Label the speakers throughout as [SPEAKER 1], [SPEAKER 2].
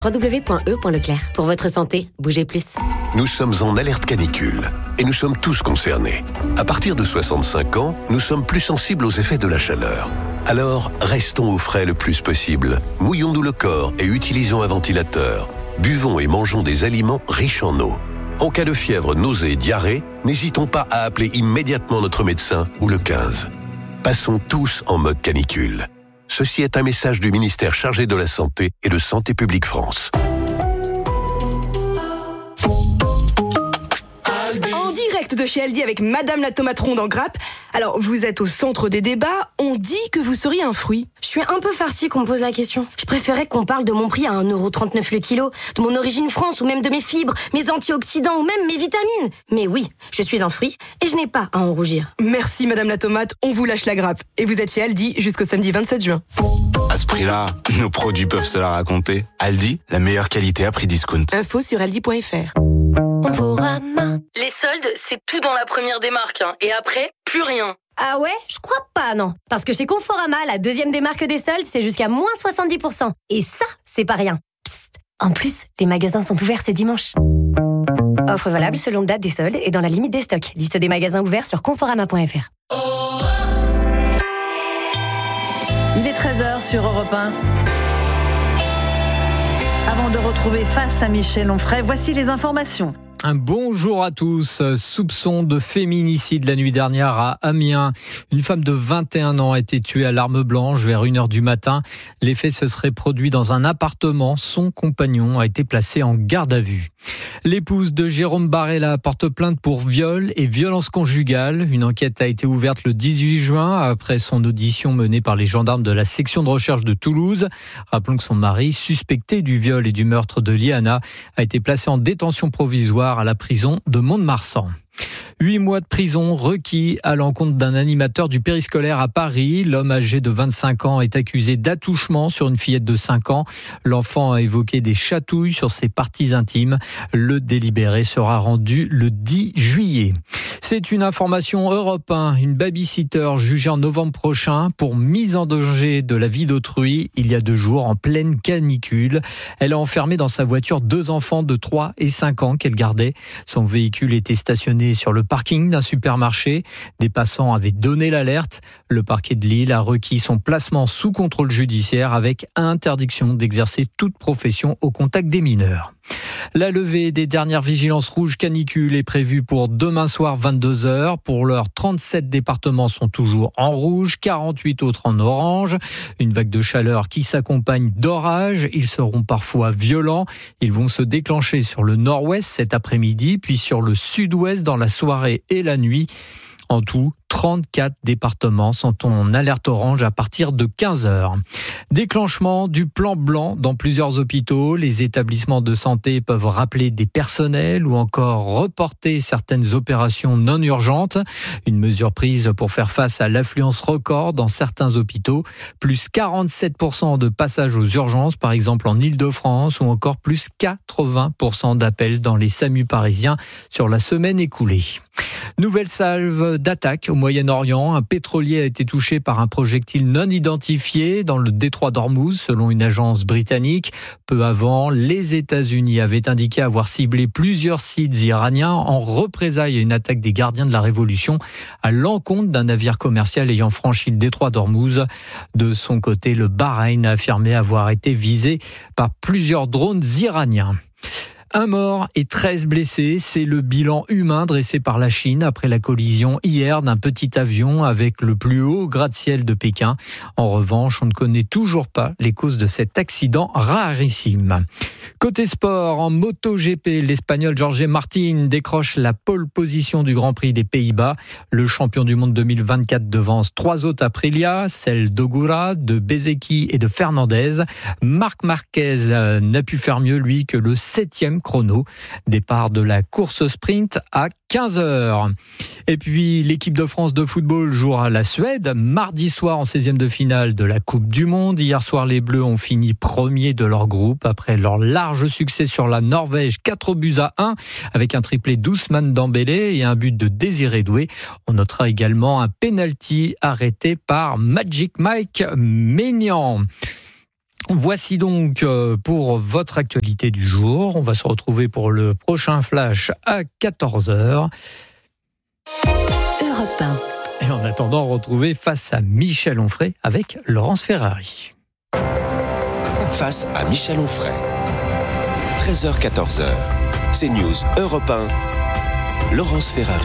[SPEAKER 1] www.e.leclerc. Pour votre santé, bougez plus.
[SPEAKER 2] Nous sommes en alerte canicule et nous sommes tous concernés. À partir de 65 ans, nous sommes plus sensibles aux effets de la chaleur. Alors, restons au frais le plus possible. Mouillons-nous le corps et utilisons un ventilateur. Buvons et mangeons des aliments riches en eau. En cas de fièvre, nausées et diarrhée, n'hésitons pas à appeler immédiatement notre médecin ou le 15. Passons tous en mode canicule. Ceci est un message du ministère chargé de la Santé et de Santé publique France.
[SPEAKER 3] En direct de chez Aldi avec Madame la tomate ronde en grappe. Alors, vous êtes au centre des débats, on dit que vous seriez un fruit.
[SPEAKER 4] Je suis un peu farcie qu'on me pose la question. Je préférais qu'on parle de mon prix à 1,39€ le kilo, de mon origine France ou même de mes fibres, mes antioxydants ou même mes vitamines. Mais oui, je suis un fruit et je n'ai pas à en rougir.
[SPEAKER 3] Merci Madame la tomate, on vous lâche la grappe. Et vous êtes chez Aldi jusqu'au samedi 27 juin.
[SPEAKER 5] À ce prix-là, nos produits peuvent se la raconter. Aldi, la meilleure qualité à prix discount.
[SPEAKER 3] Info sur aldi.fr.
[SPEAKER 6] Les soldes, c'est tout dans la première démarque. Et après, plus rien.
[SPEAKER 4] Ah ouais? Je crois pas, non. Parce que chez Conforama, la deuxième démarque des soldes, c'est jusqu'à moins 70%. Et ça, c'est pas rien. Psst. En plus, les magasins sont ouverts ce dimanche. Offre valable selon date des soldes et dans la limite des stocks. Liste des magasins ouverts sur conforama.fr.
[SPEAKER 7] Il est 13h sur Europe 1. Avant de retrouver Face à Michel Onfray, voici les informations.
[SPEAKER 8] Un bonjour à tous. Soupçon de féminicide la nuit dernière à Amiens. Une femme de 21 ans a été tuée à l'arme blanche vers 1h du matin. Les faits se seraient produits dans un appartement. Son compagnon a été placé en garde à vue. L'épouse de Jérôme Barella porte plainte pour viol et violence conjugale. Une enquête a été ouverte le 18 juin après son audition menée par les gendarmes de la section de recherche de Toulouse. Rappelons que son mari, suspecté du viol et du meurtre de Liana, a été placé en détention provisoire à la prison de Mont-de-Marsan. 8 mois de prison requis à l'encontre d'un animateur du périscolaire à Paris. L'homme âgé de 25 ans est accusé d'attouchement sur une fillette de 5 ans. L'enfant a évoqué des chatouilles sur ses parties intimes. Le délibéré sera rendu le 10 juillet. C'est une information Europe 1. Une babysitter jugée en novembre prochain pour mise en danger de la vie d'autrui il y a 2 jours en pleine canicule. Elle a enfermé dans sa voiture 2 enfants de 3 et 5 ans qu'elle gardait. Son véhicule était stationné sur le parking d'un supermarché. Des passants avaient donné l'alerte. Le parquet de Lille a requis son placement sous contrôle judiciaire avec interdiction d'exercer toute profession au contact des mineurs. La levée des dernières vigilances rouges canicule est prévue pour demain soir 22h. Pour l'heure, 37 départements sont toujours en rouge, 48 autres en orange. Une vague de chaleur qui s'accompagne d'orages. Ils seront parfois violents. Ils vont se déclencher sur le nord-ouest cet après-midi, puis sur le sud-ouest dans la soirée et la nuit. En tout, 34 départements sont en alerte orange à partir de 15h. Déclenchement du plan blanc dans plusieurs hôpitaux. Les établissements de santé peuvent rappeler des personnels ou encore reporter certaines opérations non urgentes. Une mesure prise pour faire face à l'affluence record dans certains hôpitaux. Plus 47% de passages aux urgences, par exemple en Île-de-France, ou encore plus 80% d'appels dans les SAMU parisiens sur la semaine écoulée. Nouvelle salve d'attaque au Moyen-Orient. Un pétrolier a été touché par un projectile non identifié dans le détroit d'Ormuz, selon une agence britannique. Peu avant, les États-Unis avaient indiqué avoir ciblé plusieurs sites iraniens en représailles à une attaque des gardiens de la Révolution à l'encontre d'un navire commercial ayant franchi le détroit d'Ormuz. De son côté, le Bahreïn a affirmé avoir été visé par plusieurs drones iraniens. 1 mort et 13 blessés, c'est le bilan humain dressé par la Chine après la collision hier d'un petit avion avec le plus haut gratte-ciel de Pékin. En revanche, on ne connaît toujours pas les causes de cet accident rarissime. Côté sport, en MotoGP, l'Espagnol Jorge Martín décroche la pole position du Grand Prix des Pays-Bas. Le champion du monde 2024 devance 3 autres Aprilia, celles d'Ogura, de Bezzecchi et de Fernandez. Marc Marquez n'a pu faire mieux, lui, que le 7e chrono. Départ de la course sprint à 15h. Et puis, l'équipe de France de football jouera la Suède mardi soir en 16e de finale de la Coupe du Monde. Hier soir, les Bleus ont fini premiers de leur groupe après leur large succès sur la Norvège, 4-1, avec un triplé d'Ousmane Dembélé et un but de Désiré Doué. On notera également un penalty arrêté par Magic Mike Maignan. Voici donc pour votre actualité du jour. On va se retrouver pour le prochain flash à 14h.
[SPEAKER 1] Europe 1.
[SPEAKER 8] Et en attendant, retrouver Face à Michel Onfray avec Laurence Ferrari.
[SPEAKER 9] Face à Michel Onfray. 13h-14h. CNews Europe 1. Laurence Ferrari.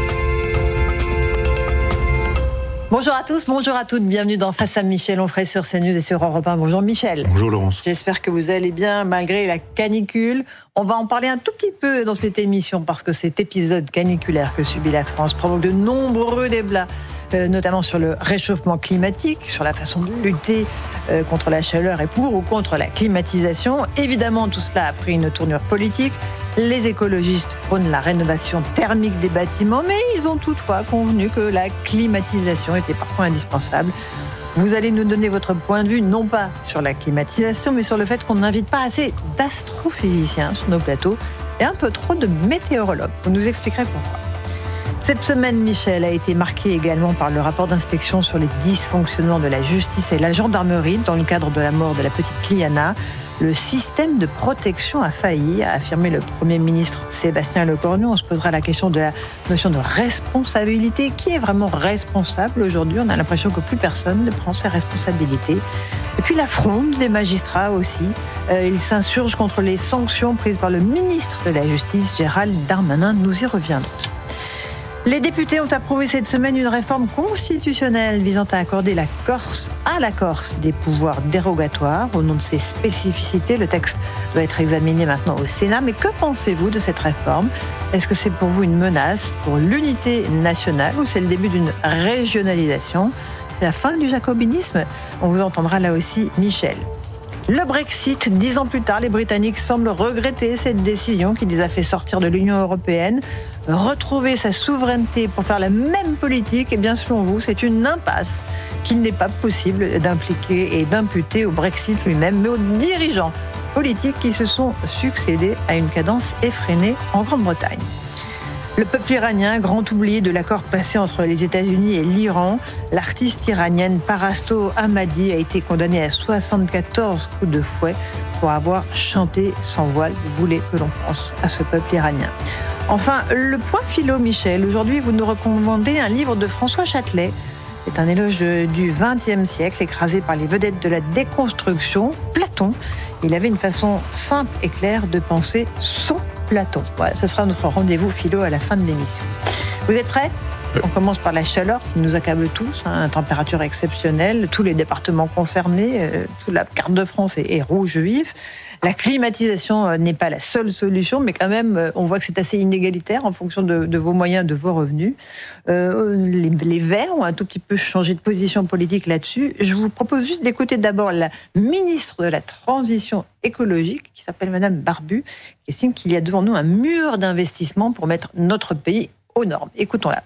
[SPEAKER 7] Bonjour à tous, bonjour à toutes, bienvenue dans Face à Michel Onfray sur CNews et sur Europe 1. Bonjour Michel.
[SPEAKER 10] Bonjour Laurence.
[SPEAKER 7] J'espère que vous allez bien malgré la canicule. On va en parler un tout petit peu dans cette émission parce que cet épisode caniculaire que subit la France provoque de nombreux débats, notamment sur le réchauffement climatique, sur la façon de lutter contre la chaleur et pour ou contre la climatisation. Évidemment, tout cela a pris une tournure politique. Les écologistes prônent la rénovation thermique des bâtiments, mais ils ont toutefois convenu que la climatisation était parfois indispensable. Vous allez nous donner votre point de vue, non pas sur la climatisation, mais sur le fait qu'on n'invite pas assez d'astrophysiciens sur nos plateaux et un peu trop de météorologues. Vous nous expliquerez pourquoi. Cette semaine, Michel, a été marquée également par le rapport d'inspection sur les dysfonctionnements de la justice et la gendarmerie dans le cadre de la mort de la petite Liana. Le système de protection a failli, a affirmé le Premier ministre Sébastien Lecornu. On se posera la question de la notion de responsabilité. Qui est vraiment responsable aujourd'hui ? On a l'impression que plus personne ne prend ses responsabilités. Et puis la fronde des magistrats aussi. Ils s'insurgent contre les sanctions prises par le ministre de la Justice, Gérald Darmanin. Nous y reviendrons. Les députés ont approuvé cette semaine une réforme constitutionnelle visant à accorder à la Corse des pouvoirs dérogatoires. Au nom de ses spécificités, le texte doit être examiné maintenant au Sénat. Mais que pensez-vous de cette réforme ? Est-ce que c'est pour vous une menace pour l'unité nationale ou c'est le début d'une régionalisation ? C'est la fin du jacobinisme ? On vous entendra là aussi, Michel. Le Brexit, 10 ans plus tard, les Britanniques semblent regretter cette décision qui les a fait sortir de l'Union européenne. Retrouver sa souveraineté pour faire la même politique, et bien selon vous, c'est une impasse qu'il n'est pas possible d'impliquer et d'imputer au Brexit lui-même, mais aux dirigeants politiques qui se sont succédés à une cadence effrénée en Grande-Bretagne. Le peuple iranien, grand oublié de l'accord passé entre les États-Unis et l'Iran, l'artiste iranienne Parasto Ahmadi a été condamnée à 74 coups de fouet pour avoir chanté sans voile. Vous voulez que l'on pense à ce peuple iranien. Enfin, le point philo, Michel. Aujourd'hui, vous nous recommandez un livre de François Châtelet. C'est un éloge du XXe siècle, écrasé par les vedettes de la déconstruction, Platon. Il avait une façon simple et claire de penser son Platon. Voilà, ce sera notre rendez-vous philo à la fin de l'émission. Vous êtes prêts ? On commence par la chaleur qui nous accable tous, température exceptionnelle, tous les départements concernés, toute la carte de France est rouge vif. La climatisation n'est pas la seule solution, mais quand même, on voit que c'est assez inégalitaire en fonction de vos moyens, de vos revenus. Les Verts ont un tout petit peu changé de position politique là-dessus. Je vous propose juste d'écouter d'abord la ministre de la Transition écologique, qui s'appelle Madame Barbu, qui estime qu'il y a devant nous un mur d'investissement pour mettre notre pays aux normes. Écoutons-la.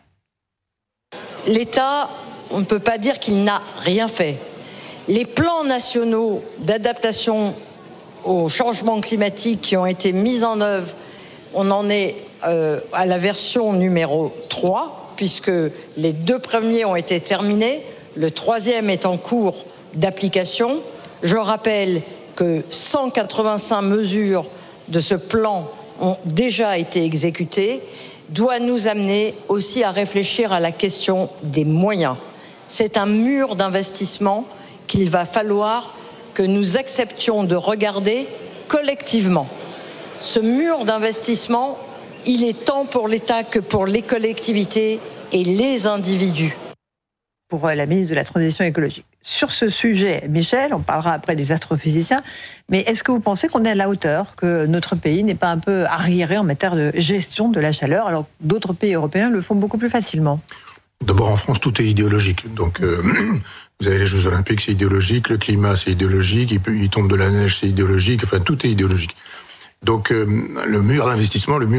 [SPEAKER 6] L'État, on ne peut pas dire qu'il n'a rien fait. Les plans nationaux d'adaptation au changement climatique qui ont été mis en œuvre, on en est à la version numéro 3, puisque les 2 premiers ont été terminés, le 3e est en cours d'application. Je rappelle que 185 mesures de ce plan ont déjà été exécutées, doit nous amener aussi à réfléchir à la question des moyens. C'est un mur d'investissement qu'il va falloir que nous acceptions de regarder collectivement. Ce mur d'investissement, il est tant pour l'État que pour les collectivités et les individus.
[SPEAKER 7] Pour la ministre de la Transition écologique. Sur ce sujet, Michel, on parlera après des astrophysiciens, mais est-ce que vous pensez qu'on est à la hauteur, que notre pays n'est pas un peu arriéré en matière de gestion de la chaleur, alors que d'autres pays européens le font beaucoup plus facilement ?
[SPEAKER 10] D'abord, en France, tout est idéologique. Donc, vous avez les Jeux Olympiques, c'est idéologique, le climat, c'est idéologique, il tombe de la neige, c'est idéologique, enfin, tout est idéologique. Donc, le mur d'investissement. On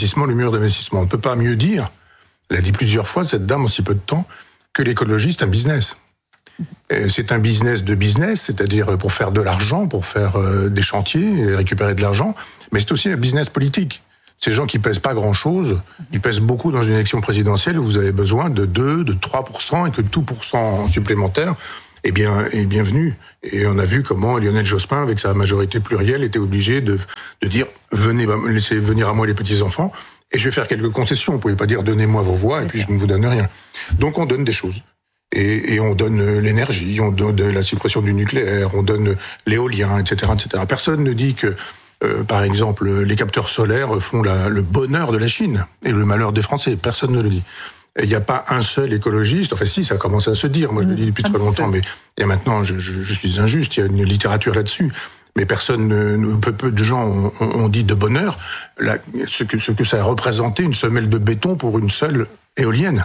[SPEAKER 10] ne peut pas mieux dire, elle a dit plusieurs fois, cette dame, en si peu de temps, que l'écologie, c'est un business. C'est un business de business, c'est-à-dire pour faire de l'argent, pour faire des chantiers et récupérer de l'argent, mais c'est aussi un business politique. Ces gens qui pèsent pas grand-chose, ils pèsent beaucoup dans une élection présidentielle où vous avez besoin de 2, de 3% et que tout pourcent supplémentaire est bienvenue. Et on a vu comment Lionel Jospin, avec sa majorité plurielle, était obligé de dire « venez, laissez venir à moi les petits-enfants ». Et je vais faire quelques concessions. Vous ne pouvez pas dire « donnez-moi vos voix et puis je ne vous donne rien ». Donc on donne des choses. Et on donne l'énergie, on donne la suppression du nucléaire, on donne l'éolien, etc., etc. Personne ne dit que, par exemple, les capteurs solaires font le bonheur de la Chine et le malheur des Français. Personne ne le dit. Il n'y a pas un seul écologiste, enfin si, ça a commencé à se dire, moi je le dis depuis très longtemps, mais et maintenant je suis injuste, il y a une littérature là-dessus. Mais peu de gens ont dit de bonheur ce que ça a représenté une semelle de béton pour une seule éolienne.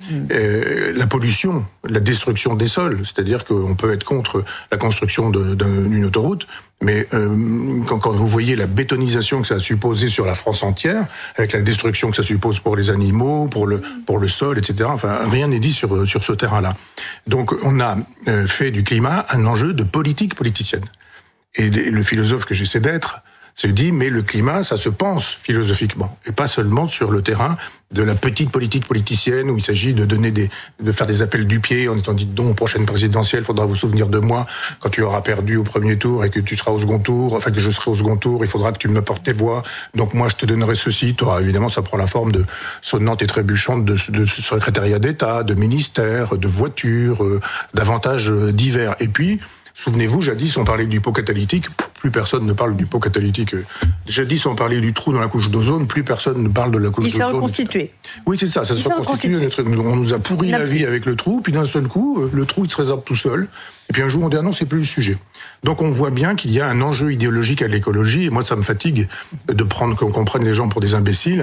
[SPEAKER 10] La pollution, la destruction des sols, c'est-à-dire qu'on peut être contre la construction d'une autoroute, mais quand vous voyez la bétonisation que ça a supposé sur la France entière, avec la destruction que ça suppose pour les animaux, pour le sol, etc., enfin rien n'est dit sur ce terrain-là. Donc on a fait du climat un enjeu de politique politicienne. Et le philosophe que j'essaie d'être se dit, mais le climat, ça se pense philosophiquement, et pas seulement sur le terrain de la petite politique politicienne où il s'agit de faire des appels du pied en étant dit donc aux prochaines présidentielles, il faudra vous souvenir de moi quand tu auras perdu au premier tour et que tu seras au second tour, enfin que je serai au second tour, il faudra que tu me apportes tes voix, donc moi je te donnerai ceci. Évidemment, ça prend la forme de sonnante et trébuchante de secrétariat d'État, de ministère, de voitures, d'avantages divers. Et puis, souvenez-vous, jadis, on parlait du pot catalytique. Plus personne ne parle du pot catalytique. Jadis, on parlait du trou dans la couche d'ozone. Plus personne ne parle de la couche d'ozone.
[SPEAKER 7] Il s'est reconstitué.
[SPEAKER 10] Oui, c'est ça. Ça se reconstitue. On nous a pourri la vie avec le trou. Puis d'un seul coup, le trou, il se résorbe tout seul. Et puis un jour, on dit, ah non, c'est plus le sujet. Donc on voit bien qu'il y a un enjeu idéologique à l'écologie. Et moi, ça me fatigue qu'on prenne les gens pour des imbéciles.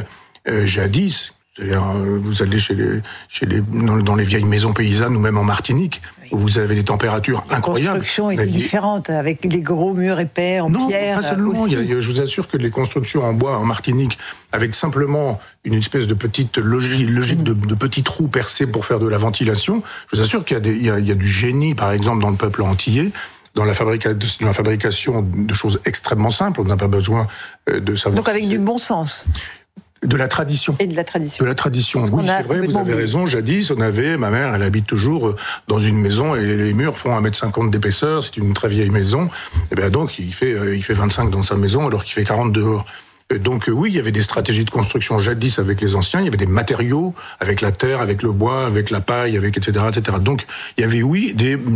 [SPEAKER 10] Jadis, vous allez dans les vieilles maisons paysannes ou même en Martinique, où vous avez des températures incroyables.
[SPEAKER 7] La construction est différente, avec les gros murs épais en pierre.
[SPEAKER 10] Non, pas seulement. Je vous assure que les constructions en bois en Martinique, avec simplement une espèce de petite logique de petits trous percés pour faire de la ventilation, je vous assure qu'il y a du génie, par exemple, dans le peuple antillais, dans la fabrication de choses extrêmement simples. On n'a pas besoin de savoir.
[SPEAKER 7] Donc avec du bon sens.
[SPEAKER 10] De la tradition.
[SPEAKER 7] Et de la tradition.
[SPEAKER 10] De la tradition. Oui, c'est vrai, vous avez raison. Jadis, ma mère, elle habite toujours dans une maison et les murs font 1,50 m d'épaisseur. C'est une très vieille maison. Et bien donc, il fait 25 dans sa maison alors qu'il fait 40 dehors. Donc oui, il y avait des stratégies de construction jadis avec les anciens. Il y avait des matériaux avec la terre, avec le bois, avec la paille, avec etc., etc. Donc il y avait, oui,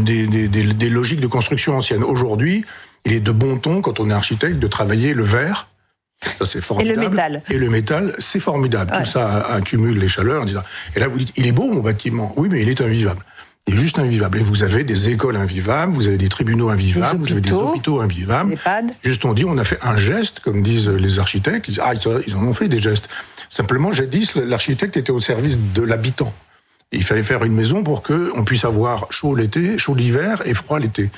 [SPEAKER 10] des logiques de construction anciennes. Aujourd'hui, il est de bon ton, quand on est architecte, de travailler le verre. Ça, c'est formidable. Et le métal, c'est formidable. Ouais. Tout ça accumule les chaleurs. Et là, vous dites, il est beau, mon bâtiment. Oui, mais il est invivable. Il est juste invivable. Et vous avez des écoles invivables, vous avez des tribunaux invivables, vous avez des hôpitaux invivables. Juste, on dit, on a fait un geste, comme disent les architectes. Ils en ont fait des gestes. Simplement, jadis, l'architecte était au service de l'habitant. Il fallait faire une maison pour qu'on puisse avoir chaud l'été, chaud l'hiver et froid l'été.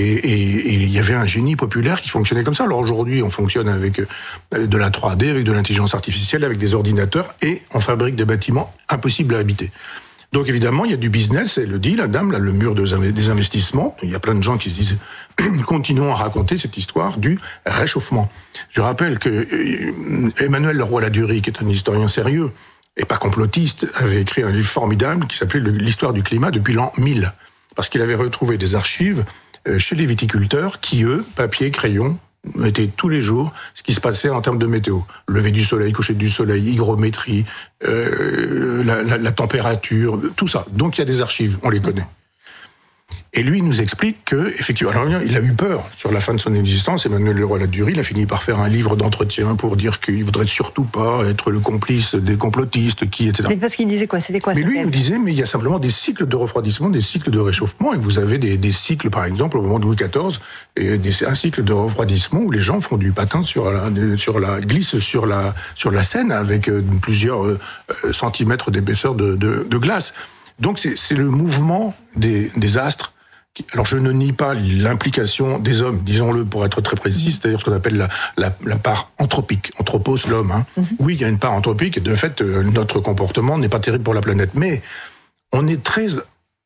[SPEAKER 10] Et il y avait un génie populaire qui fonctionnait comme ça. Alors aujourd'hui, on fonctionne avec de la 3D, avec de l'intelligence artificielle, avec des ordinateurs, et on fabrique des bâtiments impossibles à habiter. Donc évidemment, il y a du business, elle le dit, la dame, là, le mur des investissements. Il y a plein de gens qui se disent, continuons à raconter cette histoire du réchauffement. Je rappelle que Emmanuel Leroy-Ladurie, qui est un historien sérieux, et pas complotiste, avait écrit un livre formidable qui s'appelait l'histoire du climat depuis l'an 1000. Parce qu'il avait retrouvé des archives chez les viticulteurs qui, eux, papier, crayon, mettaient tous les jours ce qui se passait en termes de météo. Lever du soleil, coucher du soleil, hygrométrie, la température, tout ça. Donc il y a des archives, on les connaît. Et lui, il nous explique que, effectivement, alors il a eu peur sur la fin de son existence. Emmanuel Leroy-Ladurie, il a fini par faire un livre d'entretien pour dire qu'il voudrait surtout pas être le complice des complotistes, etc.
[SPEAKER 7] Mais parce qu'il disait quoi? C'était quoi?
[SPEAKER 10] Mais lui, il nous disait, mais il y a simplement des cycles de refroidissement, des cycles de réchauffement, et vous avez des cycles, par exemple, au moment de Louis XIV, un cycle de refroidissement où les gens font du patin glissent sur la Seine avec plusieurs centimètres d'épaisseur de glace. Donc c'est le mouvement des astres. Alors je ne nie pas l'implication des hommes, disons-le pour être très précis, c'est-à-dire ce qu'on appelle la part anthropique, anthropos, l'homme. Hein. Oui, il y a une part anthropique et de fait notre comportement n'est pas terrible pour la planète, mais on est très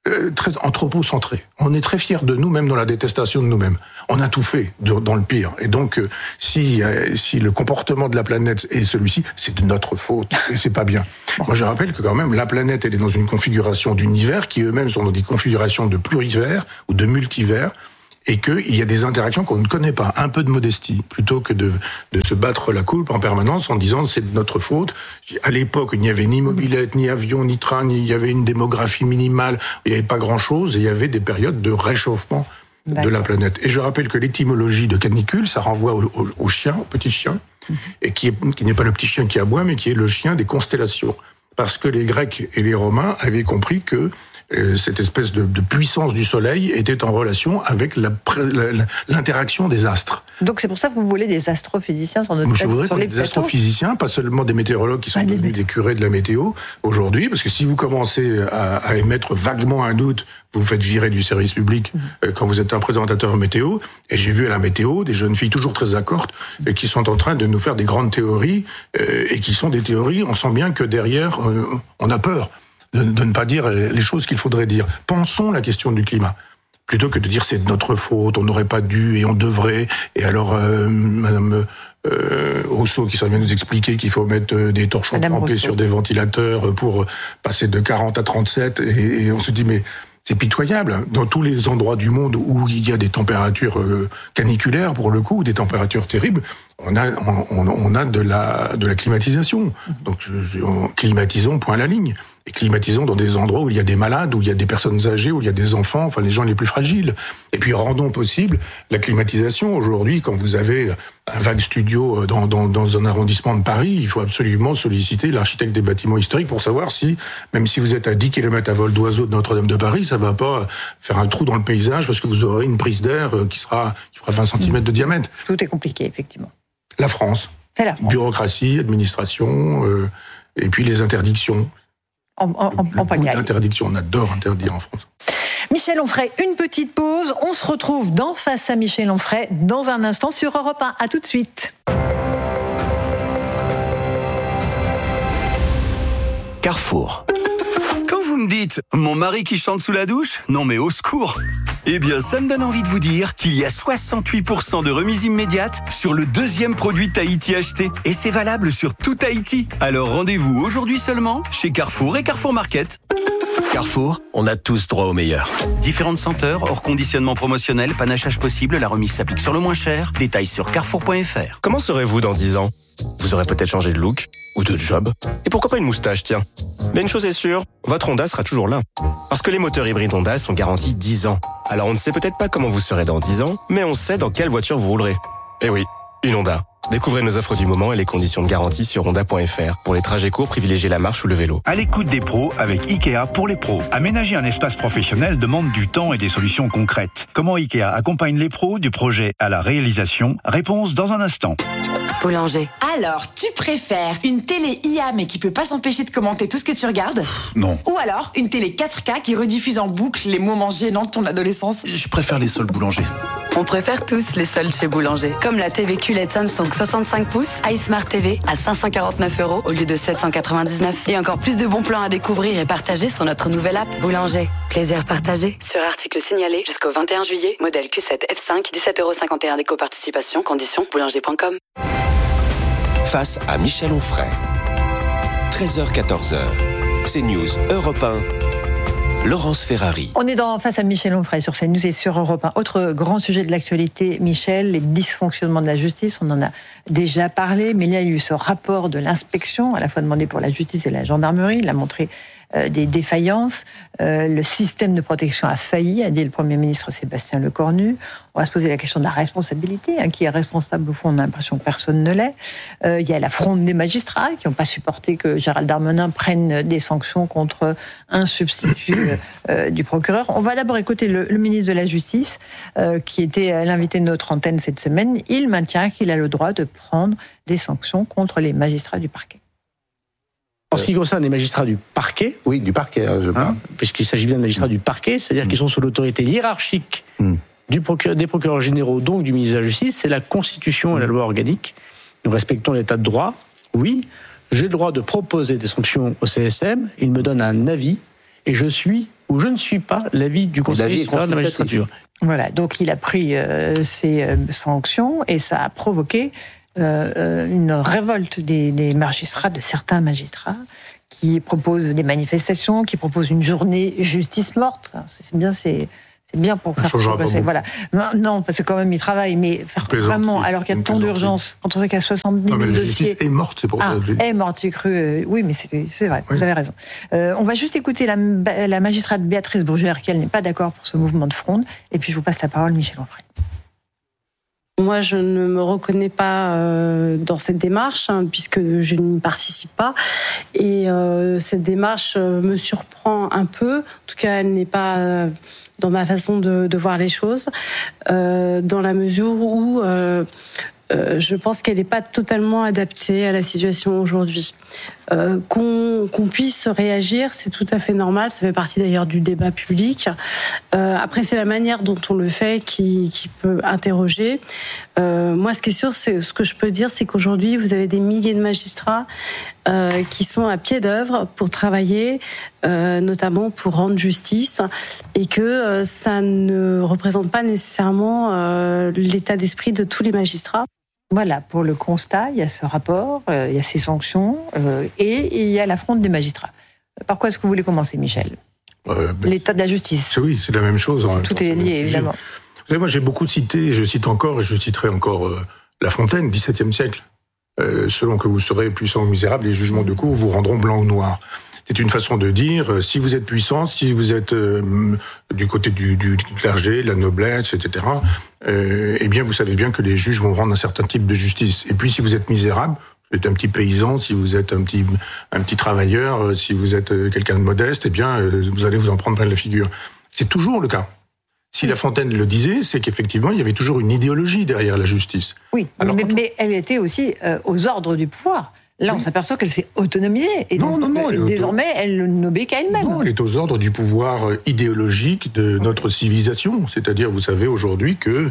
[SPEAKER 10] très anthropocentré. On est très fiers de nous-mêmes dans la détestation de nous-mêmes. On a tout fait dans le pire. Et donc, si le comportement de la planète est celui-ci, c'est de notre faute. Et c'est pas bien. Moi, je rappelle que quand même, la planète, elle est dans une configuration d'univers qui eux-mêmes sont dans des configurations de plurivers ou de multivers. Et qu'il y a des interactions qu'on ne connaît pas. Un peu de modestie, plutôt que de se battre la coupe en permanence en disant c'est de notre faute. À l'époque, il n'y avait ni mobilette, ni avion, ni train, il y avait une démographie minimale, il n'y avait pas grand-chose, et il y avait des périodes de réchauffement de la planète. Et je rappelle que l'étymologie de canicule, ça renvoie au chien, au petit chien, et qui n'est pas le petit chien qui aboie, mais qui est le chien des constellations. Parce que les Grecs et les Romains avaient compris que cette espèce de puissance du Soleil était en relation avec l'interaction des astres.
[SPEAKER 7] Donc c'est pour ça que vous voulez des astrophysiciens sur notre plateau. Je voudrais
[SPEAKER 10] qu'on ait des astrophysiciens, pas seulement des météorologues qui sont devenus des curés de la météo aujourd'hui, parce que si vous commencez à émettre vaguement un doute, vous vous faites virer du service public quand vous êtes un présentateur météo. Et j'ai vu à la météo des jeunes filles toujours très accortes qui sont en train de nous faire des grandes théories et qui sont des théories. On sent bien que derrière, on a peur de ne pas dire les choses qu'il faudrait dire. Pensons la question du climat. Plutôt que de dire c'est de notre faute, on n'aurait pas dû et on devrait. Et alors, Madame Rousseau qui vient nous expliquer qu'il faut mettre des torchons trempés sur des ventilateurs pour passer de 40 à 37. Et on se dit, mais c'est pitoyable. Dans tous les endroits du monde où il y a des températures caniculaires, pour le coup, des températures terribles, on a de la climatisation. Donc, climatisons, point à la ligne. Et climatisons dans des endroits où il y a des malades, où il y a des personnes âgées, où il y a des enfants, enfin les gens les plus fragiles. Et puis rendons possible la climatisation. Aujourd'hui, quand vous avez un vague studio dans un arrondissement de Paris, il faut absolument solliciter l'architecte des bâtiments historiques pour savoir si, même si vous êtes à 10 km à vol d'oiseau de Notre-Dame de Paris, ça va pas faire un trou dans le paysage parce que vous aurez une prise d'air qui fera 20 cm de diamètre.
[SPEAKER 7] Tout est compliqué, effectivement.
[SPEAKER 10] La France.
[SPEAKER 7] C'est la France.
[SPEAKER 10] Bureaucratie, administration, et puis les interdictions.
[SPEAKER 7] En pagaille.
[SPEAKER 10] L'interdiction, on adore interdire en France.
[SPEAKER 7] Michel Onfray, une petite pause. On se retrouve dans Face à Michel Onfray dans un instant sur Europe 1. À tout de suite.
[SPEAKER 9] Carrefour.
[SPEAKER 11] Quand vous me dites « mon mari qui chante sous la douche », non mais au secours. Eh bien, ça me donne envie de vous dire qu'il y a 68% de remise immédiate sur le deuxième produit Tahiti acheté. Et c'est valable sur tout Tahiti. Alors rendez-vous aujourd'hui seulement chez Carrefour et Carrefour Market.
[SPEAKER 9] Carrefour, on a tous droit au meilleur.
[SPEAKER 11] Différentes senteurs, hors conditionnement promotionnel, panachage possible, la remise s'applique sur le moins cher. Détails sur carrefour.fr.
[SPEAKER 9] Comment serez-vous dans 10 ans ? Vous aurez peut-être changé de look ou de job. Et pourquoi pas une moustache, tiens ? Mais une chose est sûre, votre Honda sera toujours là. Parce que les moteurs hybrides Honda sont garantis 10 ans. Alors on ne sait peut-être pas comment vous serez dans 10 ans, mais on sait dans quelle voiture vous roulerez. Eh oui, une Honda. Découvrez nos offres du moment et les conditions de garantie sur honda.fr. Pour les trajets courts, privilégiez la marche ou le vélo.
[SPEAKER 12] À l'écoute des pros avec Ikea pour les pros. Aménager un espace professionnel demande du temps et des solutions concrètes. Comment Ikea accompagne les pros du projet à la réalisation ? Réponse dans un instant.
[SPEAKER 1] Boulanger.
[SPEAKER 13] Alors, tu préfères une télé IA mais qui peut pas s'empêcher de commenter tout ce que tu regardes ?
[SPEAKER 14] Non.
[SPEAKER 13] Ou alors une télé 4K qui rediffuse en boucle les moments gênants de ton adolescence ?
[SPEAKER 14] Je préfère les soldes Boulanger.
[SPEAKER 1] On préfère tous les soldes chez Boulanger. Comme la TV QLED Samsung 65 pouces, iSmart TV à 549 € au lieu de 799. Et encore plus de bons plans à découvrir et partager sur notre nouvelle app Boulanger. Plaisir partagé. Sur article signalé jusqu'au 21 juillet. Modèle Q7 F5, 17,51 € d'éco-participation. Conditions boulanger.com.
[SPEAKER 9] Face à Michel Onfray. 13h-14h. CNews Europe 1. Laurence Ferrari.
[SPEAKER 7] On est face à Michel Onfray sur CNews et sur Europe 1. Autre grand sujet de l'actualité, Michel, les dysfonctionnements de la justice. On en a déjà parlé, mais il y a eu ce rapport de l'inspection, à la fois demandé pour la justice et la gendarmerie. Il a montré des défaillances. Le système de protection a failli, a dit le Premier ministre Sébastien Lecornu. On va se poser la question de la responsabilité. Qui est responsable, au fond, on a l'impression que personne ne l'est. Il y a la fronde des magistrats qui n'ont pas supporté que Gérald Darmanin prenne des sanctions contre un substitut du procureur. On va d'abord écouter le ministre de la Justice, qui était l'invité de notre antenne cette semaine. Il maintient qu'il a le droit de prendre des sanctions contre les magistrats du parquet.
[SPEAKER 15] En ce qui concerne les magistrats du parquet...
[SPEAKER 10] Oui, du parquet, je parle.
[SPEAKER 15] Puisqu'il s'agit bien de magistrats du parquet, c'est-à-dire qu'ils sont sous l'autorité hiérarchique des procureurs généraux, donc du ministre de la Justice, c'est la Constitution et la loi organique. Nous respectons l'état de droit. Oui, j'ai le droit de proposer des sanctions au CSM, il me donne un avis, et je suis ou je ne suis pas l'avis du Conseil supérieur de la magistrature.
[SPEAKER 7] Voilà, donc il a pris ces sanctions et ça a provoqué une révolte des magistrats, de certains magistrats, qui proposent des manifestations, qui proposent une journée justice morte. C'est bien pour faire passer. Voilà. Non, parce que quand même, il travaille, mais faire vraiment, alors qu'il y a tant d'urgence, quand on sait qu'il y a 70 000 dossiers... La justice
[SPEAKER 10] est morte, c'est pour ça que je dis.
[SPEAKER 7] Est morte, j'ai cru. Oui, mais c'est vrai, vous avez raison. On va juste écouter la magistrate Béatrice Bourgère, qui, elle, n'est pas d'accord pour ce mouvement de fronde, et puis je vous passe la parole, Michel Onfray.
[SPEAKER 14] Moi, je ne me reconnais pas dans cette démarche, puisque je n'y participe pas. Et cette démarche me surprend un peu. En tout cas, elle n'est pas dans ma façon de voir les choses, dans la mesure où je pense qu'elle n'est pas totalement adaptée à la situation aujourd'hui. Qu'on puisse réagir, c'est tout à fait normal, ça fait partie d'ailleurs du débat public. Après, c'est la manière dont on le fait qui peut interroger. Moi, ce qui est sûr, ce que je peux dire, c'est qu'aujourd'hui, vous avez des milliers de magistrats qui sont à pied d'œuvre pour travailler, notamment pour rendre justice, et que ça ne représente pas nécessairement l'état d'esprit de tous les magistrats.
[SPEAKER 7] Voilà, pour le constat, il y a ce rapport, il y a ces sanctions, et il y a la fronde des magistrats. Par quoi est-ce que vous voulez commencer, Michel ? L'état de la justice.
[SPEAKER 10] Oui, c'est la même chose.
[SPEAKER 7] Tout est lié, évidemment.
[SPEAKER 10] Vous savez, moi j'ai beaucoup cité, je cite encore, et je citerai encore La Fontaine, XVIIe siècle. Selon que vous serez puissant ou misérable, les jugements de cour vous rendront blanc ou noir. C'est une façon de dire, si vous êtes puissant, si vous êtes du côté du clergé, de la noblesse, etc., eh bien vous savez bien que les juges vont rendre un certain type de justice. Et puis si vous êtes misérable, vous êtes un petit paysan, si vous êtes un petit travailleur, si vous êtes quelqu'un de modeste, eh bien vous allez vous en prendre plein la figure. C'est toujours le cas. Si La Fontaine le disait, c'est qu'effectivement, il y avait toujours une idéologie derrière la justice.
[SPEAKER 7] Oui, alors, mais elle était aussi aux ordres du pouvoir. Là, on s'aperçoit qu'elle s'est autonomisée. Et non, désormais, elle n'obéit qu'à elle-même.
[SPEAKER 10] Non, elle est aux ordres du pouvoir idéologique de notre civilisation. C'est-à-dire, vous savez aujourd'hui que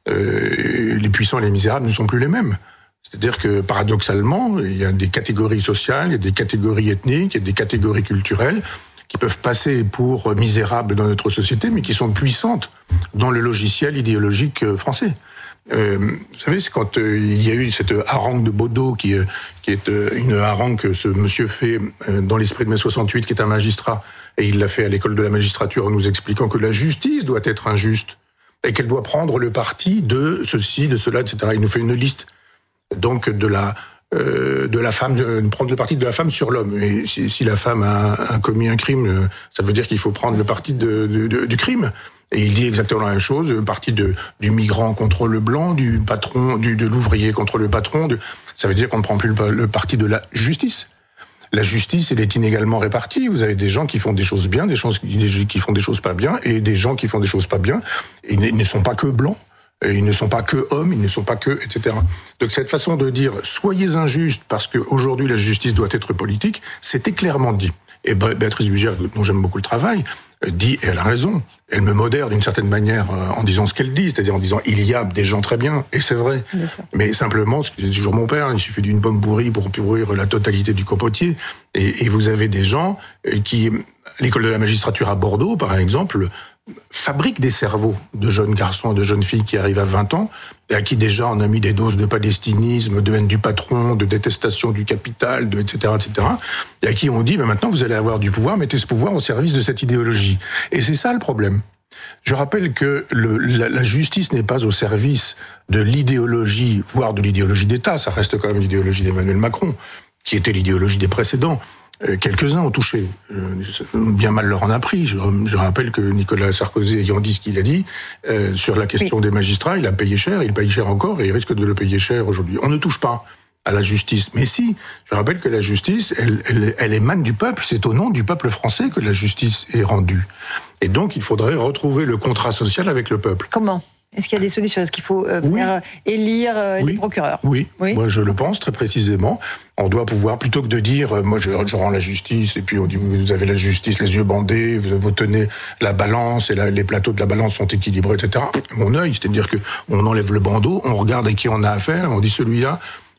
[SPEAKER 10] les puissants et les misérables ne sont plus les mêmes. C'est-à-dire que, paradoxalement, il y a des catégories sociales, il y a des catégories ethniques, il y a des catégories culturelles qui peuvent passer pour misérables dans notre société, mais qui sont puissantes dans le logiciel idéologique français. Vous savez, c'est quand il y a eu cette harangue de Baudot, qui est une harangue que ce monsieur fait dans l'esprit de mai 68, qui est un magistrat, et il l'a fait à l'école de la magistrature en nous expliquant que la justice doit être injuste, et qu'elle doit prendre le parti de ceci, de cela, etc. Il nous fait une liste, donc de la femme, prendre le parti de la femme sur l'homme. Et si la femme a commis un crime, ça veut dire qu'il faut prendre le parti du crime. Et il dit exactement la même chose, le parti du migrant contre le blanc, du patron, de l'ouvrier contre le patron. Ça veut dire qu'on ne prend plus le parti de la justice. La justice, elle est inégalement répartie. Vous avez des gens qui font des choses bien, des gens qui font des choses pas bien, et des gens qui font des choses pas bien. Et ils ne sont pas que blancs. Ils ne sont pas que hommes, ils ne sont pas que, etc. Donc cette façon de dire « soyez injustes parce qu'aujourd'hui la justice doit être politique », c'était clairement dit. Et Béatrice Bourgère, dont j'aime beaucoup le travail, dit, et elle a raison, elle me modère d'une certaine manière en disant ce qu'elle dit, c'est-à-dire en disant il y a des gens très bien, et c'est vrai. Mais simplement, c'est toujours mon père, il suffit d'une pomme pourrie pour pourrir la totalité du copotier. Et vous avez des gens qui, à l'école de la magistrature à Bordeaux, par exemple, fabriquent des cerveaux de jeunes garçons et de jeunes filles qui arrivent à 20 ans, et à qui déjà on a mis des doses de palestinisme, de haine du patron, de détestation du capital, etc., et à qui on dit, maintenant vous allez avoir du pouvoir, mettez ce pouvoir au service de cette idéologie. Et c'est ça le problème. Je rappelle que la justice n'est pas au service de l'idéologie, voire de l'idéologie d'État, ça reste quand même l'idéologie d'Emmanuel Macron, qui était l'idéologie des précédents. Quelques-uns ont touché, bien mal leur en a pris. Je rappelle que Nicolas Sarkozy, ayant dit ce qu'il a dit, sur la question des magistrats, il a payé cher, il paye cher encore, et il risque de le payer cher aujourd'hui. On ne touche pas à la justice. Mais si, je rappelle que la justice, elle émane du peuple, c'est au nom du peuple français que la justice est rendue. Et donc, il faudrait retrouver le contrat social avec le peuple.
[SPEAKER 7] Comment ? Est-ce qu'il y a des solutions ? Est-ce qu'il faut faire élire les procureurs ?
[SPEAKER 10] Oui, moi je le pense très précisément. On doit pouvoir, plutôt que de dire, moi je rends la justice, et puis on dit, vous avez la justice, les yeux bandés, vous tenez la balance, et les plateaux de la balance sont équilibrés, etc. Mon œil, c'est-à-dire qu'on enlève le bandeau, on regarde à qui on a affaire, on dit celui-là,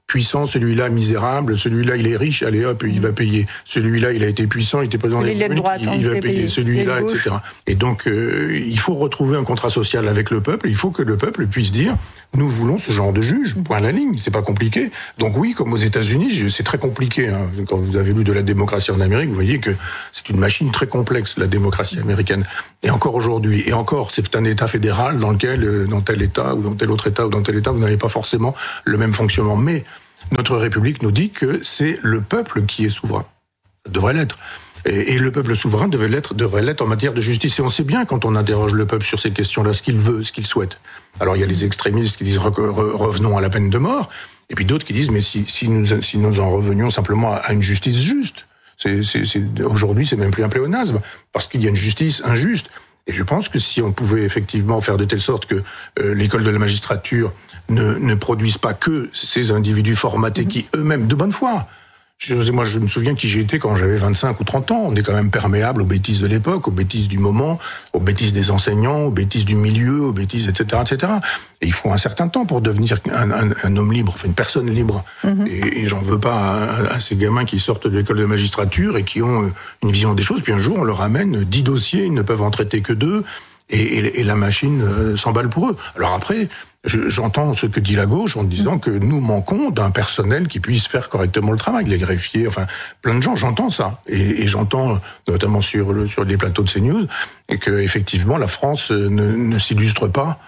[SPEAKER 10] puissant, celui-là misérable, celui-là il est riche, allez hop, il va payer. Celui-là il a été puissant, il était président de la République, il va payer. Celui-là, etc. Et donc il faut retrouver un contrat social avec le peuple. Il faut que le peuple puisse dire nous voulons ce genre de juge. Point à la ligne. C'est pas compliqué. Donc oui, comme aux États-Unis, c'est très compliqué. Hein. Quand vous avez lu de la démocratie en Amérique, vous voyez que c'est une machine très complexe, la démocratie américaine. Et encore aujourd'hui, et encore, c'est un État fédéral dans lequel, dans tel État ou dans tel autre État ou dans tel État, vous n'avez pas forcément le même fonctionnement. Mais notre République nous dit que c'est le peuple qui est souverain. Ça devrait l'être. Et le peuple souverain devrait l'être en matière de justice. Et on sait bien, quand on interroge le peuple sur ces questions-là, ce qu'il veut, ce qu'il souhaite. Alors il y a les extrémistes qui disent revenons à la peine de mort, et puis d'autres qui disent mais si nous en revenions simplement à une justice juste. Aujourd'hui, c'est même plus un pléonasme, parce qu'il y a une justice injuste. Et je pense que si on pouvait effectivement faire de telle sorte que l'école de la magistrature ne produise pas que ces individus formatés qui eux-mêmes, de bonne foi, moi je me souviens qui j'étais quand j'avais 25 ou 30 ans, on est quand même perméable aux bêtises de l'époque, aux bêtises du moment, aux bêtises des enseignants, aux bêtises du milieu, aux bêtises, etc., etc. Et il faut un certain temps pour devenir un homme libre, enfin une personne libre. Et j'en veux pas à ces gamins qui sortent de l'école de magistrature et qui ont une vision des choses, puis un jour on leur amène 10 dossiers, ils ne peuvent en traiter que 2, et la machine s'emballe pour eux. Alors après, j'entends ce que dit la gauche en disant que nous manquons d'un personnel qui puisse faire correctement le travail, les greffiers, enfin plein de gens, j'entends ça. Et j'entends, notamment sur les plateaux de CNews, et que effectivement la France ne s'illustre pas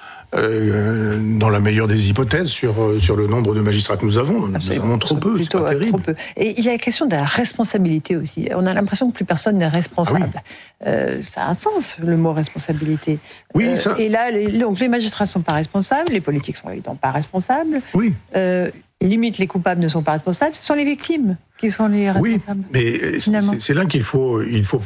[SPEAKER 10] dans la meilleure des hypothèses sur le nombre de magistrats que nous avons. Nous avons trop peu, c'est pas terrible.
[SPEAKER 7] Trop peu. Et il y a la question de la responsabilité aussi. On a l'impression que plus personne n'est responsable. Ah oui. Ça a un sens, le mot responsabilité.
[SPEAKER 10] Oui, ça...
[SPEAKER 7] Et là, donc les magistrats ne sont pas responsables, les politiques sont évidemment pas responsables.
[SPEAKER 10] Oui.
[SPEAKER 7] Limite, les coupables ne sont pas responsables, ce sont les victimes qui sont les responsables.
[SPEAKER 10] Oui, mais c'est là qu'il faut